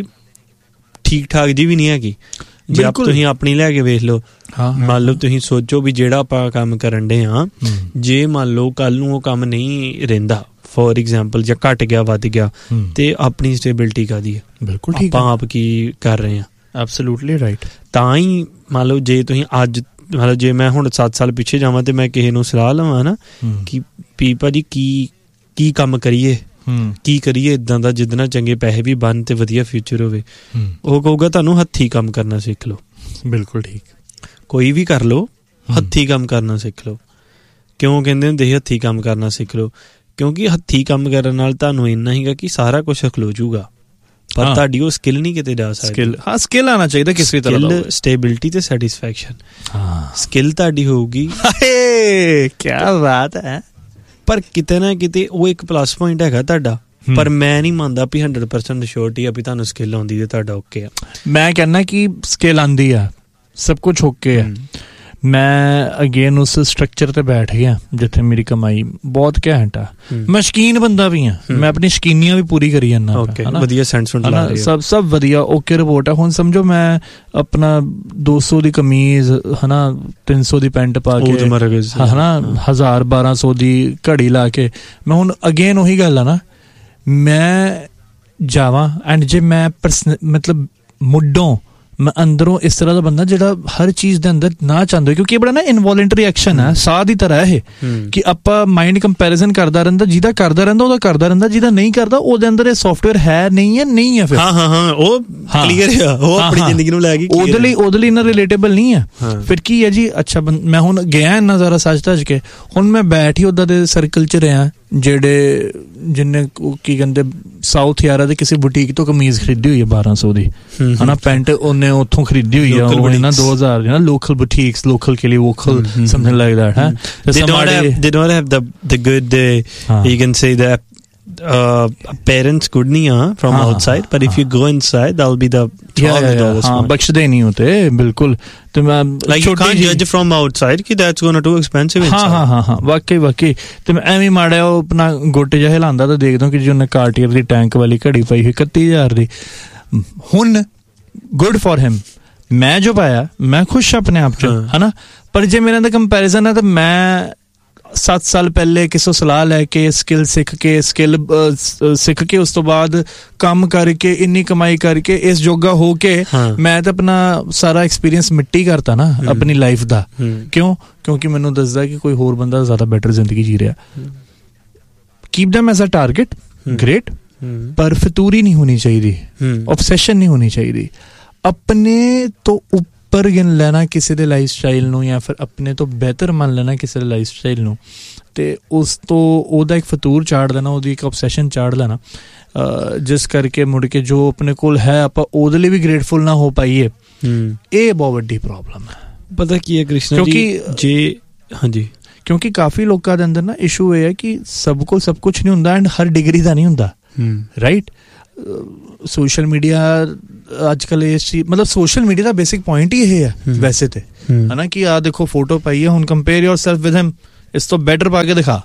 ਠੀਕ ਠਾਕ ਜੀ ਵੀ ਨਹੀਂ ਹੈਗੀ। ਜੇ ਆਪ ਤੁਸੀਂ ਆਪਣੀ ਲੈ ਕੇ ਵੇਖ ਲਓ, ਮੰਨ ਲਓ ਤੁਸੀਂ ਸੋਚੋ ਵੀ ਜਿਹੜਾ ਆਪਾਂ ਕੰਮ ਕਰਨ ਡੇ ਹਾਂ, ਜੇ ਮੰਨ ਲਓ ਕੱਲ ਨੂੰ ਉਹ ਕੰਮ ਨਹੀਂ ਰਹਿੰਦਾ ਫੋਰ ਐਗਜ਼ਾਮਪਲ, ਜਾਂ ਘੱਟ ਗਿਆ ਵੱਧ ਗਿਆ, ਤੇ ਆਪਣੀ ਸਟੇਬਿਲਿਟੀ ਕਾਹਦੀ ਹੈ? ਬਿਲਕੁਲ ਠੀਕ, ਆਪਾਂ ਆਪ ਕੀ ਕਰ ਰਹੇ ਹਾਂ? Absolutely right. ਤਾਂ ਹੀ ਮੰਨ ਲਓ ਜੇ ਤੁਸੀਂ ਅੱਜ ਮਤਲਬ ਜੇ ਮੈਂ ਹੁਣ ਸੱਤ ਸਾਲ ਪਿੱਛੇ ਜਾਵਾਂ ਤੇ ਮੈਂ ਕਿਸੇ ਨੂੰ ਸਲਾਹ ਲਵਾਂ ਨਾ ਕਿ ਵੀ ਭਾਜੀ ਕੀ ਕੀ ਕੰਮ ਕਰੀਏ, ਕੀ ਕਰੀਏ ਇੱਦਾਂ ਦਾ ਜਿਹਦੇ ਨਾਲ ਚੰਗੇ ਪੈਸੇ ਵੀ ਬਣ ਤੇ ਵਧੀਆ ਫਿਊਚਰ ਹੋਵੇ, ਉਹ ਕਹੂਗਾ ਤੁਹਾਨੂੰ ਹੱਥੀਂ ਕੰਮ ਕਰਨਾ ਸਿੱਖ ਲਓ। ਬਿਲਕੁਲ ਠੀਕ, ਕੋਈ ਵੀ ਕਰ ਲਓ, ਹੱਥੀਂ ਕੰਮ ਕਰਨਾ ਸਿੱਖ ਲਓ। ਕਿਉਂ ਕਹਿੰਦੇ ਹੁੰਦੇ ਸੀ ਹੱਥੀਂ ਕੰਮ ਕਰਨਾ ਸਿੱਖ ਲਓ? ਕਿਉਂਕਿ ਹੱਥੀਂ ਕੰਮ ਕਰਨ ਨਾਲ ਤੁਹਾਨੂੰ ਇੰਨਾ ਹੀਗਾ ਕਿ ਸਾਰਾ ਕੁਛ ਖਲੋ ਜੂਗਾ, ਪਰ ਤੁਹਾਡੀ ਉਹ ਸਕਿੱਲ ਨਹੀਂ ਕਿਤੇ ਜਾ ਸਕਦੀ। ਸਕਿੱਲ, ਹਾਂ ਸਕਿੱਲ ਆਉਣਾ ਚਾਹੀਦਾ ਕਿਸੇ ਤਰ੍ਹਾਂ ਦਾ, ਸਕਿੱਲ, ਸਟੇਬਿਲਿਟੀ ਤੇ ਸੈਟਿਸਫੈਕਸ਼ਨ। ਹਾਂ ਸਕਿੱਲ ਤੁਹਾਡੀ ਹੋਊਗੀ, ਕੀ ਬਾਤ ਹੈ, ਪਰ ਕਿਤੇ ਨਾ ਕਿਤੇ ਉਹ ਇੱਕ ਪਲੱਸ ਪੁਆਇੰਟ ਹੈਗਾ ਤੁਹਾਡਾ। ਪਰ ਮੈਂ ਨਹੀਂ ਮੰਨਦਾ ਵੀ ਹੰਡਰਡ ਪਰਸੈਂਟ ਸ਼ੋਰਟੀ ਆ ਵੀ ਤੁਹਾਨੂੰ ਸਕਿੱਲ ਆਉਂਦੀ ਤੇ ਤੁਹਾਡਾ ਓਕੇ ਆ। ਮੈਂ ਕਹਿੰਦਾ ਕਿ ਸਕਿੱਲ ਆਉਂਦੀ ਆ, ਸਭ ਕੁਛ ਓਕੇ ਆ। ਮੈਂ ਅਗੇਨ ਉਸ ਸਟਰਕਚਰ ਤੇ ਬੈਠ ਗਿਆ ਜਿੱਥੇ ਮੇਰੀ ਕਮਾਈ ਬਹੁਤ ਘੈਂਟ ਆ। ਮੈਂ ਸ਼ੌਕੀਨ ਬੰਦਾ ਵੀ ਆ, ਮੈਂ ਆਪਣੀ ਸ਼ੌਕੀਨੀਆਂ ਵੀ ਪੂਰੀ ਕਰੀ ਜਾਂਦਾ, ਵਧੀਆ ਸੈਂਸ ਲਾ ਰਿਹਾ, ਸਭ ਸਭ ਵਧੀਆ ਓਕੇ ਰਿਪੋਰਟ ਆ। ਹੁਣ ਸਮਝੋ ਮੈਂ ਆਪਣਾ ਦੋ ਸੌ ਦੀ ਕਮੀਜ਼ ਹਨਾ, ਤਿੰਨ ਸੌ ਦੀ ਪੈਂਟ ਪਾ ਕੇ ਹਨਾ, ਹਜ਼ਾਰ ਬਾਰਾਂ ਸੌ ਦੀ ਘੜੀ ਲਾ ਕੇ, ਮੈਂ ਹੁਣ ਅਗੇਨ ਉਹੀ ਗੱਲ ਆ ਨਾ, ਮੈਂ ਜਾਵਾਂ ਐਂਡ ਜੇ ਮੈਂ ਪਰਸਨ ਮਤਲਬ ਮੁੱਢੋਂ ਮੈਂ ਅੰਦਰੋਂ ਇਸ ਤਰ੍ਹਾਂ ਦਾ ਬੰਦਾ ਜਿਹੜਾ ਹਰ ਚੀਜ਼ ਦੇ ਅੰਦਰ ਨਾ ਚਾਹੁੰਦਾ, ਕਿਉਂਕਿ ਇਹ ਬੜਾ ਨਾ ਇਨਵੋਲੰਟਰੀ ਐਕਸ਼ਨ ਹੈ, ਸਾਹ ਦੀ ਤਰ੍ਹਾਂ ਇਹ ਕਿ ਆਪਾਂ ਮਾਈਂਡ ਕੰਪੈਰੀਜ਼ਨ ਕਰਦਾ ਰਹਿੰਦਾ, ਜਿਹਦਾ ਕਰਦਾ ਰਹਿੰਦਾ ਉਹਦਾ ਕਰਦਾ ਰਹਿੰਦਾ, ਜਿਹਦਾ ਨਹੀਂ ਕਰਦਾ ਉਹਦੇ ਅੰਦਰ ਇਹ ਸੌਫਟਵੇਅਰ ਹੈ ਨਹੀਂ ਹੈ ਨਹੀਂ ਹੈ। ਫਿਰ ਹਾਂ ਹਾਂ ਹਾਂ ਉਹ ਕਲੀਅਰ ਆ, ਉਹ ਆਪਣੀ ਜ਼ਿੰਦਗੀ ਨੂੰ ਲੈ ਕੇ ਉਹਦੇ ਲਈ ਉਹਦੇ ਲਈ ਇੰਨਾ ਰਿਲੇਟੇਬਲ ਨਹੀਂ ਹੈ। ਫਿਰ ਕੀ ਹੈ ਜੀ, ਅੱਛਾ ਮੈਂ ਹੁਣ ਗਿਆ ਇੰਨਾ ਜ਼ਿਆਦਾ ਸੱਚ ਧੱਜ ਕੇ, ਹੁਣ ਮੈਂ ਬੈਠ ਹੀ ਉੱਦਾਂ ਦੇ ਸਰਕਲ 'ਚ ਰਿਹਾ ਜਿਹੜੇ ਜਿੰਨੇ ਕੀ ਕਹਿੰਦੇ ਸਾਊਥ ਯਾਰਾ ਦੇ ਕਿਸੇ ਬੁਟੀਕ ਤੋਂ ਕਮੀਜ਼ ਖਰੀਦੀ ਹੋਈ ਹੈ ਬਾਰਾਂ ਸੌ ਦੀ ਹਨਾ, ਪੈਂਟ ਉਹਨੇ ਉੱਥੋਂ ਖਰੀਦੀ ਹੋਈ ਆ, ਉਹ ਨਾ ਦੋ ਹਜ਼ਾਰ ਦੀ ਨਾ, ਲੋਕਲ ਬੁਟੀਕਸ, ਲੋਕਲ ਕੇ ਲਈ ਵੋਕਲ ਸਮਥਿੰਗ ਲਾਈਕ ਦੈਟ। ਹੈ they don't have they don't have the the good uh, you can say that uh parents good nahi are from outside, but if you go inside that'll be the ਹਾਂ ਬਖਸ਼ਦੇ ਨਹੀਂ ਹੋਤੇ ਬਿਲਕੁਲ। ਤੇ ਮੈਂ like you can't judge from outside ਕਿ that's gonna too expensive inside। ਹਾਂ ਹਾਂ ਹਾਂ ਵਾਕਈ ਵਾਕਈ। ਤੇ ਮੈਂ ਐਵੇਂ ਮਾੜਿਆ ਉਹ ਆਪਣਾ ਗੋਟੇ ਜਿਹਾ ਹਿਲਾਉਂਦਾ ਤਾਂ ਦੇਖਦਾ ਕਿ ਜਿਹਨੇ ਕਾਰਟੀਅਰ ਦੀ ਟੈਂਕ ਵਾਲੀ ਘੜੀ ਪਾਈ ਹੋਈ ਇਕੱਤੀ ਹਜ਼ਾਰ ਦੀ, ਹੁਣ ਗੁੱਡ ਫॉर ਹਿਮ, ਮੈਂ ਜੋ ਪਾਇਆ ਮੈਂ ਖੁਸ਼ ਆਪਣੇ ਆਪ ਚ ਹਨਾ। ਪਰ ਜੇ ਮੇਰੇ ਨਾਲ ਕੰਪੈਰੀਜ਼ਨ ਹੈ ਤਾਂ ਮੈਂ ਸੱਤ ਸਾਲ ਪਹਿਲੇ ਕਿਸੇ ਤੋਂ ਸਲਾਹ ਲੈ ਕੇ ਸਕਿੱਲ ਸਿੱਖ ਕੇ ਸਕਿੱਲ ਸਿੱਖ ਕੇ ਉਸ ਤੋਂ ਬਾਅਦ ਕੰਮ ਕਰਕੇ ਇੰਨੀ ਕਮਾਈ ਕਰਕੇ ਇਸ ਜੋਗਾ ਹੋ ਕੇ ਮੈਂ ਤਾਂ ਆਪਣਾ ਸਾਰਾ ਐਕਸਪੀਰੀਅੰਸ ਮਿੱਟੀ ਕਰਤਾ ਨਾ ਆਪਣੀ ਲਾਈਫ ਦਾ। ਕਿਉਂ? ਕਿਉਂਕਿ ਮੈਨੂੰ ਦੱਸਦਾ ਕਿ ਕੋਈ ਹੋਰ ਬੰਦਾ ਜ਼ਿਆਦਾ ਬੈਟਰ ਜ਼ਿੰਦਗੀ ਜੀ ਰਿਹਾ। Keep them as a target, great, ਪਰ ਫਤੂਰੀ ਨਹੀਂ ਹੋਣੀ ਚਾਹੀਦੀ, ਆਬਸੈਸ਼ਨ ਨਹੀਂ ਹੋਣੀ ਚਾਹੀਦੀ। ਆਪਣੇ ਤੋਂ ਉੱਪਰ ਗਿਣ ਲੈਣਾ ਕਿਸੇ ਦੇ ਲਾਈਫ ਸਟਾਈਲ ਨੂੰ, ਜਾਂ ਫਿਰ ਆਪਣੇ ਤੋਂ ਬਿਹਤਰ ਮੰਨ ਲੈਣਾ ਕਿਸੇ ਦੇ ਲਾਈਫ ਸਟਾਈਲ ਨੂੰ, ਤੇ ਉਸ ਤੋਂ ਉਹਦਾ ਇੱਕ ਫਤੂਰ ਚਾੜ ਦੇਣਾ, ਉਹਦੀ ਇੱਕ ਆਬਸੈਸ਼ਨ ਚਾੜ ਲੈਣਾ, ਜਿਸ ਕਰਕੇ ਮੁੜ ਕੇ ਜੋ ਆਪਣੇ ਕੋਲ ਹੈ ਆਪਾਂ ਉਹਦੇ ਲਈ ਵੀ ਗ੍ਰੇਟਫੁਲ ਨਾ ਹੋ ਪਾਈਏ। ਇਹ ਬਹੁਤ ਵੱਡੀ ਪ੍ਰੋਬਲਮ ਹੈ। ਪਤਾ ਕੀ ਹੈ ਕ੍ਰਿਸ਼ਨਾ ਜੀ, ਜੇ ਹਾਂਜੀ ਕਿਉਂਕਿ ਕਾਫੀ ਲੋਕਾਂ ਦੇ ਅੰਦਰ ਨਾ ਇਸ਼ੂ ਇਹ ਹੈ ਕਿ ਸਭ ਕੋਲ ਸਭ ਕੁਛ ਨਹੀਂ ਹੁੰਦਾ, ਐਂਡ ਹਰ ਡਿਗਰੀ ਦਾ ਨਹੀਂ ਹੁੰਦਾ, ਰਾਈਟ। ਸੋਸ਼ਲ ਮੀਡੀਆ ਅੱਜ ਕੱਲ੍ਹ ਇਸ ਚੀਜ਼ ਮਤਲਬ ਸੋਸ਼ਲ ਮੀਡੀਆ ਦਾ ਬੇਸਿਕ ਪੁਆਇੰਟ ਹੀ ਇਹ ਹੈ ਵੈਸੇ ਤੇ, ਹੈ ਨਾ, ਕਿ ਆਹ ਦੇਖੋ ਫੋਟੋ ਪਾਈ ਹੈ, ਹੁਣ compare your self with him, ਇਸ ਤੋਂ ਬੈਟਰ ਪਾ ਕੇ ਦਿਖਾ,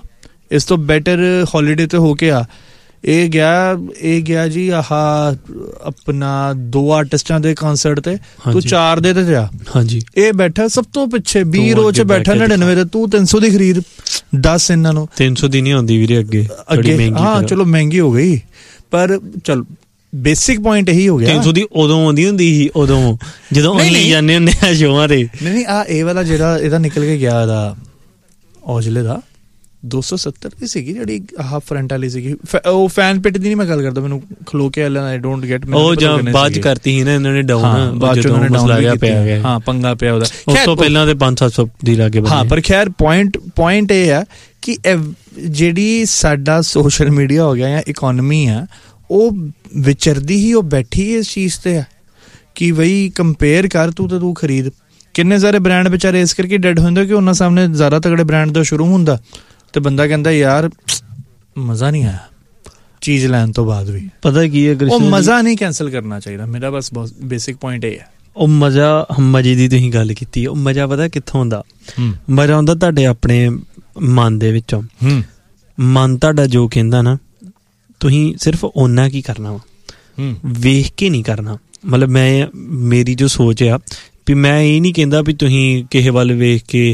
ਇਸ ਤੋਂ ਬੈਟਰ ਹੌਲੀਡੇ ਤੇ ਹੋ ਕੇ ਆ। ਇਹ ਗਿਆ ਇਹ ਗਿਆ ਜੀ ਆਹ ਆਪਣਾ ਦੋ ਆਰਟਿਸਟਾਂ ਦੇ ਕਨਸਰਟ ਤੇ, ਤੂੰ ਚਾਰ ਦੇ ਤੇ ਜਾ। ਹਾਂਜੀ, ਇਹ ਬੈਠਾ ਸਭ ਤੋਂ ਪਿੱਛੇ ਵੀਹ ਰੋ ਚ ਬੈਠਾ ਨੜਿਨਵੇਂ ਤੇ, ਤੂੰ ਤਿੰਨ ਸੌ ਦੀ ਖਰੀਦ ਦਸ ਇਹਨਾਂ ਨੂੰ। ਤਿੰਨ ਸੌ ਦੀ ਨਹੀਂ ਆਉਂਦੀ ਵੀਰੇ ਅੱਗੇ ਅੱਗੇ, ਹਾਂ ਚਲੋ ਮਹਿੰਗੀ ਹੋ ਗਈ, ਪਰ ਚਲ ਬੇਸਿਕ ਪੁਆਇੰਟ ਇਹੀ ਹੋ ਗਿਆ। ਤਿੰਨ ਸੌ ਦੀ ਉਦੋਂ ਆਉਂਦੀ ਹੁੰਦੀ ਸੀ, ਉਦੋਂ ਜਦੋਂ ਅਸੀਂ ਜਾਂਦੇ ਹੁੰਦੇ ਆ ਸ਼ੋਆਂ ਤੇ। ਨਹੀਂ ਨਹੀਂ ਆ ਇਹ ਵਾਲਾ ਜਿਹੜਾ ਇਹਦਾ ਨਿਕਲ ਕੇ ਗਿਆ ਇਹਦਾ ਔਜਲੇ ਦਾ ਦੋ ਸੌ ਸੱਤਰ ਦੀ ਸੀਗੀ ਜਿਹੜੀ ਆਹ ਫਰੰਟ ਵਾਲੀ ਸੀਗੀ। ਉਹ ਫੈਨ ਪਿਟ ਦੀ ਨਹੀਂ ਮੈਂ ਗੱਲ ਕਰਦਾ, ਮੈਨੂੰ ਖਲੋ ਕੇ ਆਈ ਡੋਂਟ ਗੈਟ। ਉਹ ਜਾਂ ਬਾਅਦ ਚ ਕਰਤੀ ਸੀ ਨਾ ਇਹਨਾਂ ਨੇ ਡਾਊਨ, ਬਾਅਦ ਚ ਉਹਨਾਂ ਨੇ ਡਾਊਨ ਪਿਆ ਗਿਆ। ਹਾਂ ਪੰਗਾ ਪਿਆ ਉਹਦਾ, ਉਸ ਤੋਂ ਪਹਿਲਾਂ ਤੇ ਪੰਜ ਸੱਤ ਸੌ ਦੀ ਲਾਗੇ। ਹਾਂ ਪਰ ਖੈਰ ਪੁਆਇੰਟ ਪੁਆਇੰਟ ਇਹ ਆ ਕਿ ਜਿਹੜੀ ਸਾਡਾ ਸੋਸ਼ਲ ਮੀਡੀਆ ਹੋ ਗਿਆ ਜਾਂ ਇਕੋਨਮੀ ਆ, ਉਹ ਵਿਚਰਦੀ ਹੀ ਉਹ ਬੈਠੀ ਇਸ ਚੀਜ਼ ਤੇ ਆ ਕਿ ਬਈ ਕੰਪੇਅਰ ਕਰ ਤੂੰ ਤੇ ਤੂੰ ਖਰੀਦ। ਕਿੰਨੇ ਸਾਰੇ ਬ੍ਰਾਂਡ ਵਿਚਾਰੇ ਇਸ ਕਰਕੇ ਡੈਡ ਹੁੰਦੇ ਕਿ ਉਹਨਾਂ ਸਾਹਮਣੇ ਜ਼ਿਆਦਾ ਤਗੜੇ ਬ੍ਰਾਂਡ ਦਾ ਸ਼ੁਰੂ ਹੁੰਦਾ ਤੇ ਬੰਦਾ ਕਹਿੰਦਾ ਯਾਰ ਮਜ਼ਾ ਨਹੀਂ ਆਇਆ ਚੀਜ਼ ਲੈਣ ਤੋਂ ਬਾਅਦ ਵੀ। ਪਤਾ ਕੀ ਹੈ, ਉਹ ਮਜ਼ਾ ਨਹੀਂ ਕੈਂਸਲ ਕਰਨਾ ਚਾਹੀਦਾ। ਮੇਰਾ ਬਸ ਬਹੁਤ ਬੇਸਿਕ ਪੁਆਇੰਟ ਇਹ ਹੈ। ਉਹ ਮਜ਼ਾ, ਮਜ਼ੇ ਦੀ ਤੁਸੀਂ ਗੱਲ ਕੀਤੀ, ਉਹ ਮਜ਼ਾ ਪਤਾ ਕਿੱਥੋਂ ਹੁੰਦਾ? ਮਜ਼ਾ ਆਉਂਦਾ ਤੁਹਾਡੇ ਆਪਣੇ ਮਨ ਦੇ ਵਿੱਚੋਂ। ਮਨ ਤੁਹਾਡਾ ਜੋ ਕਹਿੰਦਾ ਨਾ, ਤੁਸੀਂ ਸਿਰਫ ਓਨਾ ਕੀ ਕਰਨਾ ਵਾ, ਵੇਖ ਕੇ ਨਹੀਂ ਕਰਨਾ। ਮਤਲਬ ਮੈਂ ਮੇਰੀ ਜੋ ਸੋਚ ਆ ਵੀ ਮੈਂ ਇਹ ਨਹੀਂ ਕਹਿੰਦਾ ਵੀ ਤੁਸੀਂ ਕਿਸੇ ਵੱਲ ਵੇਖ ਕੇ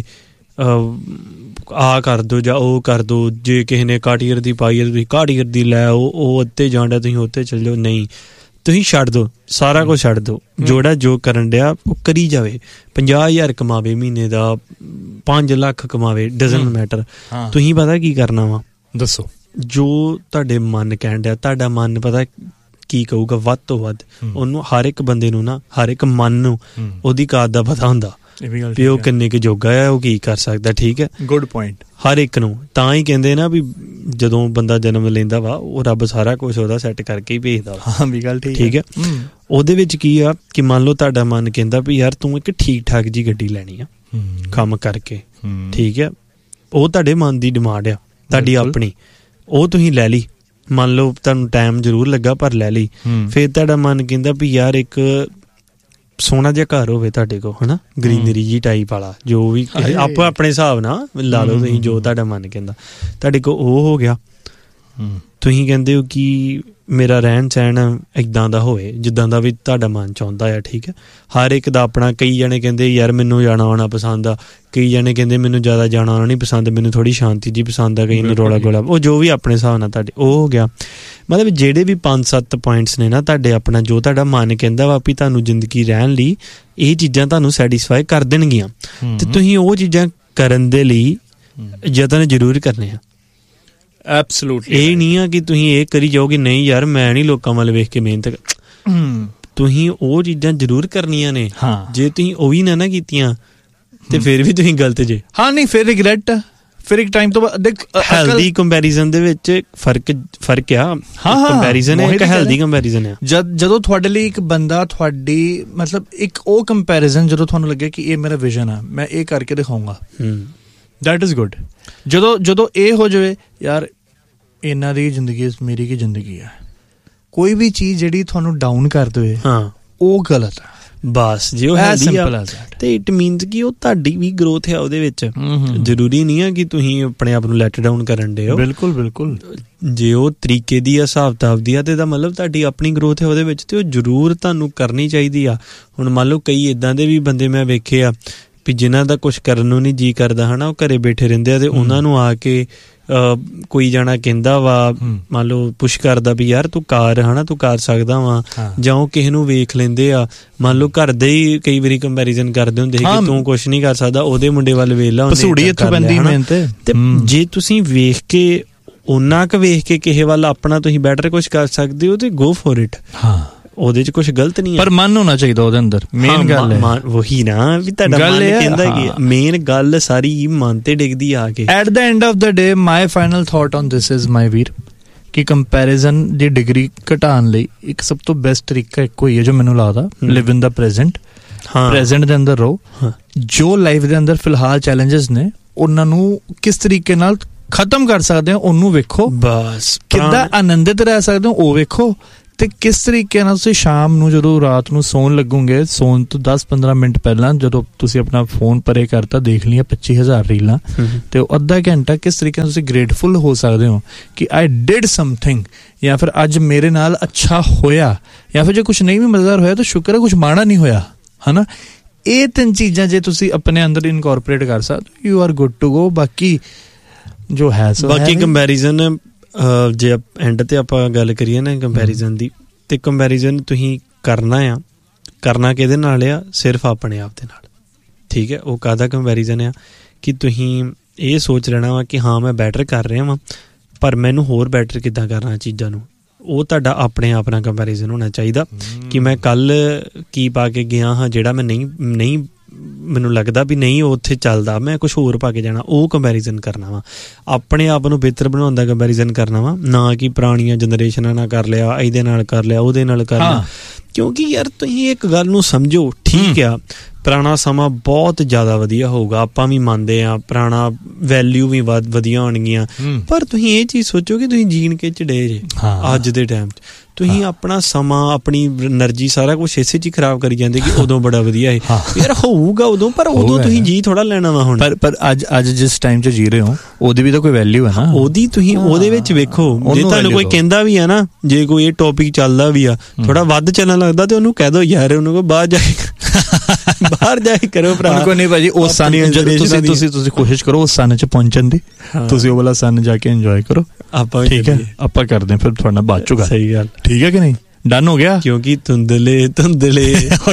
ਆ ਕਰ ਦੋ ਜਾਂ ਉਹ ਕਰ ਦੋ। ਜੇ ਕਿਸੇ ਨੇ ਕਾਟੀਅਰ ਦੀ ਪਾਈ ਹੈ ਤੁਸੀਂ ਕਾਟੀਅਰ ਦੀ ਲੈ ਆਓ, ਉਹ ਉੱਤੇ ਜਾਣਾ ਤੁਸੀਂ ਉੱਤੇ ਚੱਲ ਜਾਓ। ਨਹੀਂ, ਤੁਸੀਂ ਛੱਡ ਦੋ, ਸਾਰਾ ਕੁਝ ਛੱਡ ਦੋ। ਜਿਹੜਾ ਜੋ ਕਰਨ ਡਿਆ ਉਹ ਕਰੀ ਜਾਵੇ। ਪੰਜਾਹ ਹਜ਼ਾਰ ਕਮਾਵੇ ਮਹੀਨੇ ਦਾ, ਪੰਜ ਲੱਖ ਕਮਾਵੇ, ਡਜ਼ਨਟ ਮੈਟਰ। ਤੁਸੀਂ ਪਤਾ ਕੀ ਕਰਨਾ ਵਾ? ਦੱਸੋ। ਜੋ ਤੁਹਾਡੇ ਮਨ ਕਹਿਣ ਡਿਆ, ਤੁਹਾਡਾ ਮਨ ਪਤਾ ਕੀ ਕਹੂਗਾ ਵੱਧ ਤੋਂ ਵੱਧ। ਉਹਨੂੰ ਹਰ ਇੱਕ ਬੰਦੇ ਨੂੰ ਨਾ, ਹਰ ਇੱਕ ਮਨ ਨੂੰ ਉਹਦੀ ਕਾਤ ਦਾ ਪਤਾ ਹੁੰਦਾ ਵੀ ਉਹ ਕਿੰਨੇ ਕੁ ਜੋਗਾ ਆ, ਉਹ ਕੀ ਕਰ ਸਕਦਾ। ਠੀਕ ਹੈ, ਗੁੱਡ ਪੁਆਇੰਟ। ਹਰ ਇੱਕ ਨੂੰ ਤਾਂ ਹੀ ਕਹਿੰਦੇ ਨਾ ਵੀ ਜਦੋਂ ਬੰਦਾ ਜਨਮ ਲੈਂਦਾ ਵਾ, ਉਹ ਰੱਬ ਸਾਰਾ ਕੁਛ ਉਹਦਾ ਸੈੱਟ ਕਰਕੇ ਹੀ ਭੇਜਦਾ ਵਾ। ਹਾਂ ਵੀ ਗੱਲ ਠੀਕ ਠੀਕ ਹੈ। ਉਹਦੇ ਵਿੱਚ ਕੀ ਆ ਕਿ ਮੰਨ ਲਓ ਤੁਹਾਡਾ ਮਨ ਕਹਿੰਦਾ ਵੀ ਯਾਰ ਤੂੰ ਇੱਕ ਠੀਕ ਠਾਕ ਜੀ ਗੱਡੀ ਲੈਣੀ ਆ ਕੰਮ ਕਰਕੇ। ਠੀਕ ਹੈ, ਉਹ ਤੁਹਾਡੇ ਮਨ ਦੀ ਡਿਮਾਂਡ ਆ, ਤੁਹਾਡੀ ਆਪਣੀ। ਉਹ ਤੁਸੀਂ ਲੈ ਲਈ, ਮੰਨ ਲਓ ਤੁਹਾਨੂੰ ਟਾਈਮ ਜ਼ਰੂਰ ਲੱਗਾ ਪਰ ਲੈ ਲਈ। ਫਿਰ ਤੁਹਾਡਾ ਮਨ ਕਹਿੰਦਾ ਵੀ ਯਾਰ ਇੱਕ ਸੋਹਣਾ ਜਿਹਾ ਘਰ ਹੋਵੇ ਤੁਹਾਡੇ ਕੋਲ, ਹਨਾ, ਗਰੀਨਰੀ ਜੀ ਟਾਈਪ ਵਾਲਾ, ਜੋ ਵੀ ਆਪੋ ਆਪਣੇ ਹਿਸਾਬ ਨਾਲ ਲਾ ਲਓ ਤੁਸੀਂ, ਜੋ ਤੁਹਾਡਾ ਮਨ ਕਹਿੰਦਾ। ਤੁਹਾਡੇ ਕੋਲ ਉਹ ਹੋ ਗਿਆ। ਤੁਸੀਂ ਕਹਿੰਦੇ ਹੋ ਕਿ ਮੇਰਾ ਰਹਿਣ ਸਹਿਣ ਇੱਦਾਂ ਦਾ ਹੋਵੇ ਜਿੱਦਾਂ ਦਾ ਵੀ ਤੁਹਾਡਾ ਮਨ ਚਾਹੁੰਦਾ ਆ। ਠੀਕ ਹੈ, ਹਰ ਇੱਕ ਦਾ ਆਪਣਾ। ਕਈ ਜਣੇ ਕਹਿੰਦੇ ਯਾਰ ਮੈਨੂੰ ਜਾਣਾ ਆਉਣਾ ਪਸੰਦ ਆ, ਕਈ ਜਣੇ ਕਹਿੰਦੇ ਮੈਨੂੰ ਜ਼ਿਆਦਾ ਜਾਣਾ ਆਉਣਾ ਨਹੀਂ ਪਸੰਦ, ਮੈਨੂੰ ਥੋੜ੍ਹੀ ਸ਼ਾਂਤੀ ਜੀ ਪਸੰਦ ਆ, ਕਈ ਨੂੰ ਰੌਲਾ ਗੋਲਾ। ਉਹ ਜੋ ਵੀ ਆਪਣੇ ਹਿਸਾਬ ਨਾਲ ਤੁਹਾਡੇ ਉਹ ਹੋ ਗਿਆ। ਮਤਲਬ ਜਿਹੜੇ ਵੀ ਪੰਜ ਸੱਤ ਪੁਆਇੰਟਸ ਨੇ ਨਾ ਤੁਹਾਡੇ ਆਪਣਾ, ਜੋ ਤੁਹਾਡਾ ਮਨ ਕਹਿੰਦਾ ਵਾ ਵੀ ਤੁਹਾਨੂੰ ਜ਼ਿੰਦਗੀ ਰਹਿਣ ਲਈ ਇਹ ਚੀਜ਼ਾਂ ਤੁਹਾਨੂੰ ਸੈਟਿਸਫਾਈ ਕਰ ਦੇਣਗੀਆਂ, ਤੇ ਤੁਸੀਂ ਉਹ ਚੀਜ਼ਾਂ ਕਰਨ ਦੇ ਲਈ ਯਤਨ ਜ਼ਰੂਰ ਕਰਨੇ ਆ। ਐਬਸੋਲੂਟਲੀ। ਇਹ ਨਹੀਂ ਆ ਕਿ ਤੁਸੀਂ ਇਹ ਕਰੀ ਜਾਓਗੇ ਨਹੀਂ ਯਾਰ ਮੈਂ ਨਹੀਂ ਲੋਕਾਂ ਵੱਲ ਵੇਖ ਕੇ ਮਿਹਨਤ। ਤੁਸੀਂ ਉਹ ਚੀਜ਼ਾਂ ਜ਼ਰੂਰ ਕਰਨੀਆਂ ਨੇ। ਜੇ ਤੁਸੀਂ ਉਹ ਵੀ ਨਾ ਨਾ ਕੀਤੀਆਂ ਤੇ ਫਿਰ ਵੀ ਤੁਸੀਂ ਗਲਤ ਜੇ। ਹਾਂ ਨਹੀਂ, ਫਿਰ ਰਿਗਰੈਟ। ਫਿਰ ਇੱਕ ਟਾਈਮ ਤੋਂ ਬਾਅਦ ਦੇਖ, ਹੈਲਦੀ ਕੰਪੈਰੀਜ਼ਨ ਦੇ ਵਿੱਚ ਫਰਕ ਫਰਕ ਆ। ਕੰਪੈਰੀਜ਼ਨ ਹੈ, ਇੱਕ ਹੈਲਦੀ ਕੰਪੈਰੀਜ਼ਨ ਆ। ਜਦ ਜਦੋਂ ਤੁਹਾਡੇ ਲਈ ਇੱਕ ਬੰਦਾ ਤੁਹਾਡੀ ਮਤਲਬ ਇੱਕ ਉਹ ਕੰਪੈਰੀਜ਼ਨ, ਜਦੋਂ ਤੁਹਾਨੂੰ ਲੱਗੇ ਕਿ ਇਹ ਮੇਰਾ ਵਿਜ਼ਨ ਆ, ਮੈਂ ਇਹ ਕਰਕੇ ਦਿਖਾਊਂਗਾ, ਦੈਟ ਇਜ਼ ਗੁੱਡ। ਜਦੋਂ ਜਦੋਂ ਇਹ ਹੋ ਜਾਵੇ ਯਾਰ ਇਹਨਾਂ ਦੀ ਜ਼ਿੰਦਗੀ ਮੇਰੀ ਕੀ ਜ਼ਿੰਦਗੀ ਆ, ਕੋਈ ਵੀ ਚੀਜ਼ ਜਿਹੜੀ ਤੁਹਾਨੂੰ ਡਾਊਨ ਕਰ ਦੇਵੇ, ਹਾਂ ਉਹ ਗਲਤ ਆ। ਬਸ ਜੇ ਉਹ ਹੈਲਦੀ ਆ ਤੇ ਇਟ ਮੀਨਸ ਕਿ ਉਹ ਤੁਹਾਡੀ ਵੀ ਗਰੋਥ ਹੈ ਉਹਦੇ ਵਿੱਚ। ਜ਼ਰੂਰੀ ਨਹੀਂ ਆ ਕਿ ਤੁਸੀਂ ਆਪਣੇ ਆਪ ਨੂੰ ਲੈਟ ਡਾਊਨ ਕਰਨ ਦੇ ਹੋ। ਬਿਲਕੁਲ ਬਿਲਕੁਲ। ਜੇ ਉਹ ਤਰੀਕੇ ਦੀ ਆ, ਹਿਸਾਬ ਕਿਤਾਬ ਦੀ ਆ, ਤੇ ਇਹਦਾ ਮਤਲਬ ਤੁਹਾਡੀ ਆਪਣੀ ਗਰੋਥ ਹੈ ਉਹਦੇ ਵਿੱਚ, ਤੇ ਉਹ ਜ਼ਰੂਰ ਤੁਹਾਨੂੰ ਕਰਨੀ ਚਾਹੀਦੀ ਆ। ਹੁਣ ਮੰਨ ਲਓ ਕਈ ਇੱਦਾਂ ਦੇ ਵੀ ਬੰਦੇ ਮੈਂ ਵੇਖੇ ਆ ਵੀ ਜਿਨ੍ਹਾਂ ਦਾ ਕੁਛ ਕਰਨ ਨੂੰ ਨਹੀਂ ਜੀਅ ਕਰਦਾ, ਹਨਾ, ਉਹ ਘਰੇ ਬੈਠੇ ਰਹਿੰਦੇ ਆ, ਤੇ ਉਹਨਾਂ ਨੂੰ ਆ ਕੇ ਕੋਈ ਜਾਣਾ ਕਹਿੰਦਾ ਵਾ, ਮੰਨ ਲਓ ਪੁਸ਼ ਕਰਦਾ ਵੀ ਯਾਰ ਤੂੰ ਕਾਰ, ਹਨਾ, ਤੂੰ ਕਰ ਸਕਦਾ ਵਾ, ਜਾਂ ਉਹ ਕਿਸੇ ਨੂੰ ਵੇਖ ਲੈਂਦੇ ਆ। ਮੰਨ ਲਓ ਘਰ ਦੇ ਹੀ ਕਈ ਵਾਰੀ ਕੰਪੈਰੀਜ਼ਨ ਕਰਦੇ ਹੁੰਦੇ ਸੀ ਕਿ ਤੂੰ ਕੁਛ ਨਹੀਂ ਕਰ ਸਕਦਾ, ਉਹਦੇ ਮੁੰਡੇ ਵੱਲ ਵੇਖ ਲਾ, ਤੇ ਜੇ ਤੁਸੀਂ ਵੇਖ ਕੇ ਉਹਨਾਂ ਕੁ ਵੇਖ ਕੇ ਕਿਸੇ ਵੱਲ ਆਪਣਾ ਤੁਸੀਂ ਬੈਟਰ ਕੁਛ ਕਰ ਸਕਦੇ ਹੋ ਤੇ ਗੋ ਫੋਰ ਇਟ। ਹਾਂ, ਉਹਦੇ ਚ ਕੁਛ ਗਲਤ ਨਹੀਂ ਹੈ, ਪਰ ਮਨ ਹੋਣਾ ਚਾਹੀਦਾ ਉਹਦੇ ਅੰਦਰ। ਮੇਨ ਗੱਲ ਹੈ ਉਹੀ ਨਾ ਵੀ ਤੁਹਾਡਾ ਮਨ ਕਹਿੰਦਾ ਕੀ, ਮੇਨ ਗੱਲ ਸਾਰੀ ਮਨ ਤੇ ਡਿੱਗਦੀ ਆ ਕੇ। At the end of the day my final thought on this is my ਵੀਰ ਕਿ ਕੰਪੈਰੀਜ਼ਨ ਦੀ ਡਿਗਰੀ ਘਟਾਉਣ ਲਈ ਇੱਕ ਸਭ ਤੋਂ ਬੈਸਟ ਤਰੀਕਾ ਇੱਕੋ ਹੀ ਹੈ ਜੋ ਮੈਨੂੰ ਲੱਗਦਾ, ਲਿਵ ਇਨ ਦਾ ਪ੍ਰੈਜ਼ੈਂਟ। ਪ੍ਰੈਜ਼ੈਂਟ ਦੇ ਅੰਦਰ ਰਹੋ। ਜੋ ਲਾਈਫ ਦੇ ਅੰਦਰ ਫਿਲਹਾਲ ਚੈਲੰਜਸ ਨੇ ਉਹਨਾਂ ਨੂੰ ਕਿਸ ਤਰੀਕੇ ਨਾਲ ਖਤਮ ਕਰ ਸਕਦੇ ਹੋ ਉਹਨੂੰ ਵੇਖੋ। ਬਸ ਕਿੱਦਾਂ ਆਨੰਦਿਤ ਰਹਿ ਸਕਦੇ ਹੋ ਉਹ ਵੇਖੋ, ਤੇ ਕਿਸ ਤਰੀਕੇ ਨਾਲ ਤੁਸੀਂ ਸ਼ਾਮ ਨੂੰ ਜਦੋਂ ਰਾਤ ਨੂੰ ਸੌਣ ਲੱਗੋਗੇ, ਸੌਣ ਤੋਂ ਦਸ ਪੰਦਰਾਂ ਮਿੰਟ ਪਹਿਲਾਂ ਜਦੋਂ ਤੁਸੀਂ ਆਪਣਾ ਫੋਨ ਪਰੇ ਕਰਤਾ, ਦੇਖ ਲਈਆਂ ਪੱਚੀ ਹਜ਼ਾਰ ਰੀਲਾਂ, ਤੇ ਉਹ ਅੱਧਾ ਘੰਟਾ ਕਿਸ ਤਰੀਕੇ ਨਾਲ ਤੁਸੀਂ ਗ੍ਰੇਟਫੁਲ ਹੋ ਸਕਦੇ ਹੋ ਕਿ ਆਈ ਡਿਡ ਸਮਥਿੰਗ, ਜਾਂ ਫਿਰ ਅੱਜ ਮੇਰੇ ਨਾਲ ਅੱਛਾ ਹੋਇਆ, ਜਾਂ ਫਿਰ ਜੇ ਕੁਛ ਨਹੀਂ ਵੀ ਮਜ਼ੇਦਾਰ ਹੋਇਆ ਤਾਂ ਸ਼ੁਕਰ ਹੈ ਕੁਛ ਮਾੜਾ ਨਹੀਂ ਹੋਇਆ, ਹੈ ਨਾ। ਇਹ ਤਿੰਨ ਚੀਜ਼ਾਂ ਜੇ ਤੁਸੀਂ ਆਪਣੇ ਅੰਦਰ ਇਨਕੋਰਪੋਰੇਟ ਕਰ ਸਕਦੇ, you are good to go. ਬਾਕੀ ਜੋ ਹੈ ਸੋ ਬਾਕੀ ਕੰਪੈਰੀਜ਼ਨ, ਜੇ ਐਂਡ ਤੇ ਆਪਾਂ ਗੱਲ ਕਰੀਏ ਨਾ ਕੰਪੈਰੀਜ਼ਨ ਦੀ, ਤੇ ਕੰਪੈਰੀਜ਼ਨ ਤੁਸੀਂ ਕਰਨਾ ਆ, ਕਰਨਾ ਕਿਹਦੇ ਨਾਲ ਆ? ਸਿਰਫ ਆਪਣੇ ਆਪ ਦੇ ਨਾਲ, ਠੀਕ ਹੈ। ਉਹ ਕਾਹਦਾ ਕੰਪੈਰੀਜ਼ਨ ਆ ਕਿ ਤੁਸੀਂ ਇਹ ਸੋਚ ਲੈਣਾ ਵਾ ਕਿ ਹਾਂ ਮੈਂ ਬੈਟਰ ਕਰ ਰਿਹਾ ਵਾਂ, ਪਰ ਮੈਨੂੰ ਹੋਰ ਬੈਟਰ ਕਿੱਦਾਂ ਕਰਨਾ ਚੀਜ਼ਾਂ ਨੂੰ। ਉਹ ਤੁਹਾਡਾ ਆਪਣੇ ਆਪ ਨਾਲ ਕੰਪੈਰੀਜ਼ਨ ਹੋਣਾ ਚਾਹੀਦਾ ਕਿ ਮੈਂ ਕੱਲ੍ਹ ਕੀ ਪਾ ਕੇ ਗਿਆ ਹਾਂ ਜਿਹੜਾ ਮੈਂ ਨਹੀਂ ਨਹੀਂ ਮੈਨੂੰ ਲੱਗਦਾ ਵੀ ਨਹੀਂ ਉਹ ਉੱਥੇ ਚੱਲਦਾ, ਮੈਂ ਕੁਛ ਹੋਰ ਪਾ ਕੇ ਜਾਣਾ, ਉਹ ਕੰਪੈਰੀਜ਼ਨ ਕਰਨਾ ਵਾ। ਆਪਣੇ ਆਪ ਨੂੰ ਬਿਹਤਰ ਬਣਾਉਣ ਦਾ ਕੰਪੈਰੀਜ਼ਨ ਕਰਨਾ ਵਾ, ਨਾ ਕਿ ਪੁਰਾਣੀਆਂ ਜਨਰੇਸ਼ਨਾਂ ਨਾਲ ਕਰ ਲਿਆ, ਇਹਦੇ ਨਾਲ ਕਰ ਲਿਆ, ਉਹਦੇ ਨਾਲ ਕਰ ਲਿਆ। ਕਿਉਂਕਿ ਯਾਰ ਤੁਸੀਂ ਇੱਕ ਗੱਲ ਨੂੰ ਸਮਝੋ, ਠੀਕ ਆ ਪੁਰਾਣਾ ਸਮਾਂ ਬਹੁਤ ਜ਼ਿਆਦਾ ਵਧੀਆ ਹੋਊਗਾ, ਆਪਾਂ ਵੀ ਮੰਨਦੇ ਹਾਂ, ਪੁਰਾਣਾ ਵੈਲਿਊ ਵੀ ਵਧ ਵਧੀਆ ਹੋਣਗੀਆਂ, ਪਰ ਤੁਸੀਂ ਇਹ ਚੀਜ਼ ਸੋਚੋ ਕਿ ਤੁਸੀਂ ਜੀਣ ਕੇ ਚੜੇ ਜੇ ਅੱਜ ਦੇ ਟਾਈਮ 'ਚ। ਤੁਸੀਂ ਆਪਣਾ ਸਮਾਂ, ਆਪਣੀ ਐਨਰਜੀ, ਸਾਰਾ ਕੁਛ ਇਸੇ 'ਚ ਹੀ ਖਰਾਬ ਕਰੀ ਜਾਂਦੇ ਕਿ ਉਦੋਂ ਬੜਾ ਵਧੀਆ ਹੈ ਯਾਰ, ਹੋਊਗਾ ਉਦੋਂ, ਪਰ ਉਦੋਂ ਤੁਸੀਂ ਜੀ ਥੋੜਾ ਲੈਣਾ ਵਾ ਹੁਣ। ਪਰ ਪਰ ਅੱਜ ਅੱਜ ਜਿਸ ਟਾਈਮ 'ਚ ਜੀ ਰਹੇ ਹੋ ਉਹਦੀ ਵੀ ਤਾਂ ਕੋਈ ਵੈਲਿਊ ਹੈ ਨਾ, ਉਹਦੀ ਤੁਸੀਂ ਉਹਦੇ ਵਿੱਚ ਵੇਖੋ। ਜੇ ਤੁਹਾਨੂੰ ਕੋਈ ਕਹਿੰਦਾ ਵੀ ਆ ਨਾ, ਜੇ ਕੋਈ ਇਹ ਟੌਪਿਕ ਚੱਲਦਾ ਵੀ ਆ ਥੋੜਾ ਵੱਧ ਚੱਲਣ ਲੱਗਦਾ, ਤੇ ਉਹਨੂੰ ਕਹਿ ਦੋ ਯਾਰ, ਉਹਨੂੰ ਕੋ ਬਾਹਰ ਜਾ ਕੇ ਬਾਹਰ ਜਾ ਕੇ ਕਰੋ ਭਰਾ। ਕੋਈ ਨਹੀਂ ਭਾਜੀ, ਉਸ ਸਨ ਤੁਸੀਂ ਤੁਸੀਂ ਤੁਸੀਂ ਕੋਸ਼ਿਸ਼ ਕਰੋ ਉਸ ਸਨ 'ਚ ਪਹੁੰਚਣ ਦੀ, ਤੁਸੀਂ ਉਹ ਵਾਲਾ ਸਨ ਜਾ ਕੇ ਇੰਜੋਏ ਕਰੋ। ਆਪਾਂ ਠੀਕ ਹੈ, ਆਪਾਂ ਕਰਦੇ ਫਿਰ ਤੁਹਾਡਾ ਬਾਅਦ ਚੋਂ। ਸਹੀ ਗੱਲ, ਠੀਕ ਹੈ ਕਿ ਨਹੀਂ? ਡਨ ਹੋ ਗਿਆ। ਕਿਉਂਕਿ ਧੁੰਦਲੇ ਧੁੰਦਲੇ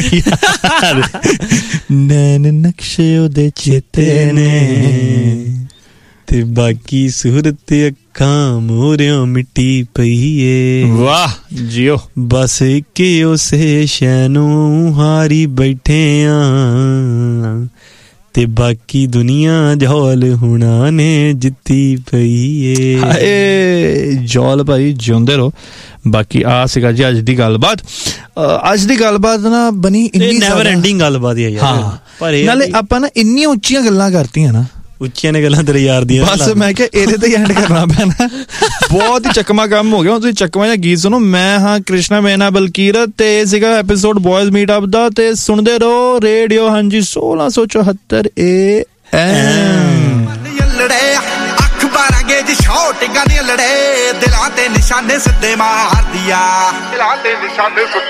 ਨੈਣ ਨਕਸ਼ੇ ਉਹਦੇ ਚੇਤੇ ਨੇ, ਤੇ ਬਾਕੀ ਸੂਰਤ ਅੱਖਾਂ ਮੋਰਿਓ ਮਿੱਟੀ ਪਈ ਏ। ਵਾਹ ਜੀਓ, ਬਸ ਇੱਕ ਉਸੇ ਸ਼ੈ ਨੂੰ ਹਾਰੀ ਬੈਠੇ ਆ, ਤੇ ਬਾਕੀ ਦੁਨੀਆ ਜੌਲ ਹੁਣਾ ਨੇ ਜਿੱਤੀ ਪਈ ਏ। ਹਾਏ ਜੌਲ ਭਾਈ, ਜਿਉਂਦੇ ਰਹੋ। ਬਾਕੀ ਆ ਸੀਗਾ ਜੀ ਅੱਜ ਦੀ ਗੱਲਬਾਤ। ਅੱਜ ਦੀ ਗੱਲਬਾਤ ਨਾ ਬਣੀ ਇੰਨੀ ਨੈਵਰ ਐਂਡਿੰਗ ਗੱਲਬਾਤ ਹੀ ਆ ਯਾਰ, ਪਰ ਨਾਲੇ ਆਪਾਂ ਨਾ ਇੰਨੀਆਂ ਉੱਚੀਆਂ ਗੱਲਾਂ ਕਰਤੀਆਂ ਨਾ, ਉੱਚੀਆਂ ਨੇ ਗੱਲਾਂ ਤੇਰੇ ਯਾਰ ਦੀਆਂ, ਬਸ ਮੈਂ ਕਿਹਾ ਇਹਦੇ ਤੇ ਐਂਡ ਕਰਨਾ ਪੈਣਾ। ਬਹੁਤ ਹੀ ਚੱਕਮਾ ਕੰਮ ਹੋ ਗਿਆ। ਤੁਸੀਂ ਚੱਕਮਾ ਜਿਹਾ ਗੀਤ ਸੁਣੋ। ਮੈਂ ਹਾਂ ਕ੍ਰਿਸ਼ਨਾ ਮੈਨਾ ਬਲਕੀਰਤ, ਤੇ ਇਹ ਸੀਗਾ ਐਪੀਸੋਡ ਬॉयਜ਼ ਮੀਟ ਅਪ ਦਾ, ਤੇ ਸੁਣਦੇ ਰਹੋ ਰੇਡੀਓ ਹਾਂਜੀ ਸੋਲਾਂ ਸੌ ਚੌਹੱਤਰ ਏ ਐਮ। ਅਖਬਾਰਾਂ ਗੇਜ ਸ਼ੌਟਿੰਗਾਂ ਦੀਆਂ ਲੜੇ, ਦਿਲਾਂ ਤੇ ਨਿਸ਼ਾਨੇ ਸਿੱਧੇ ਮਾਰਦੀਆਂ, ਦਿਲਾਂ ਤੇ ਨਿਸ਼ਾਨੇ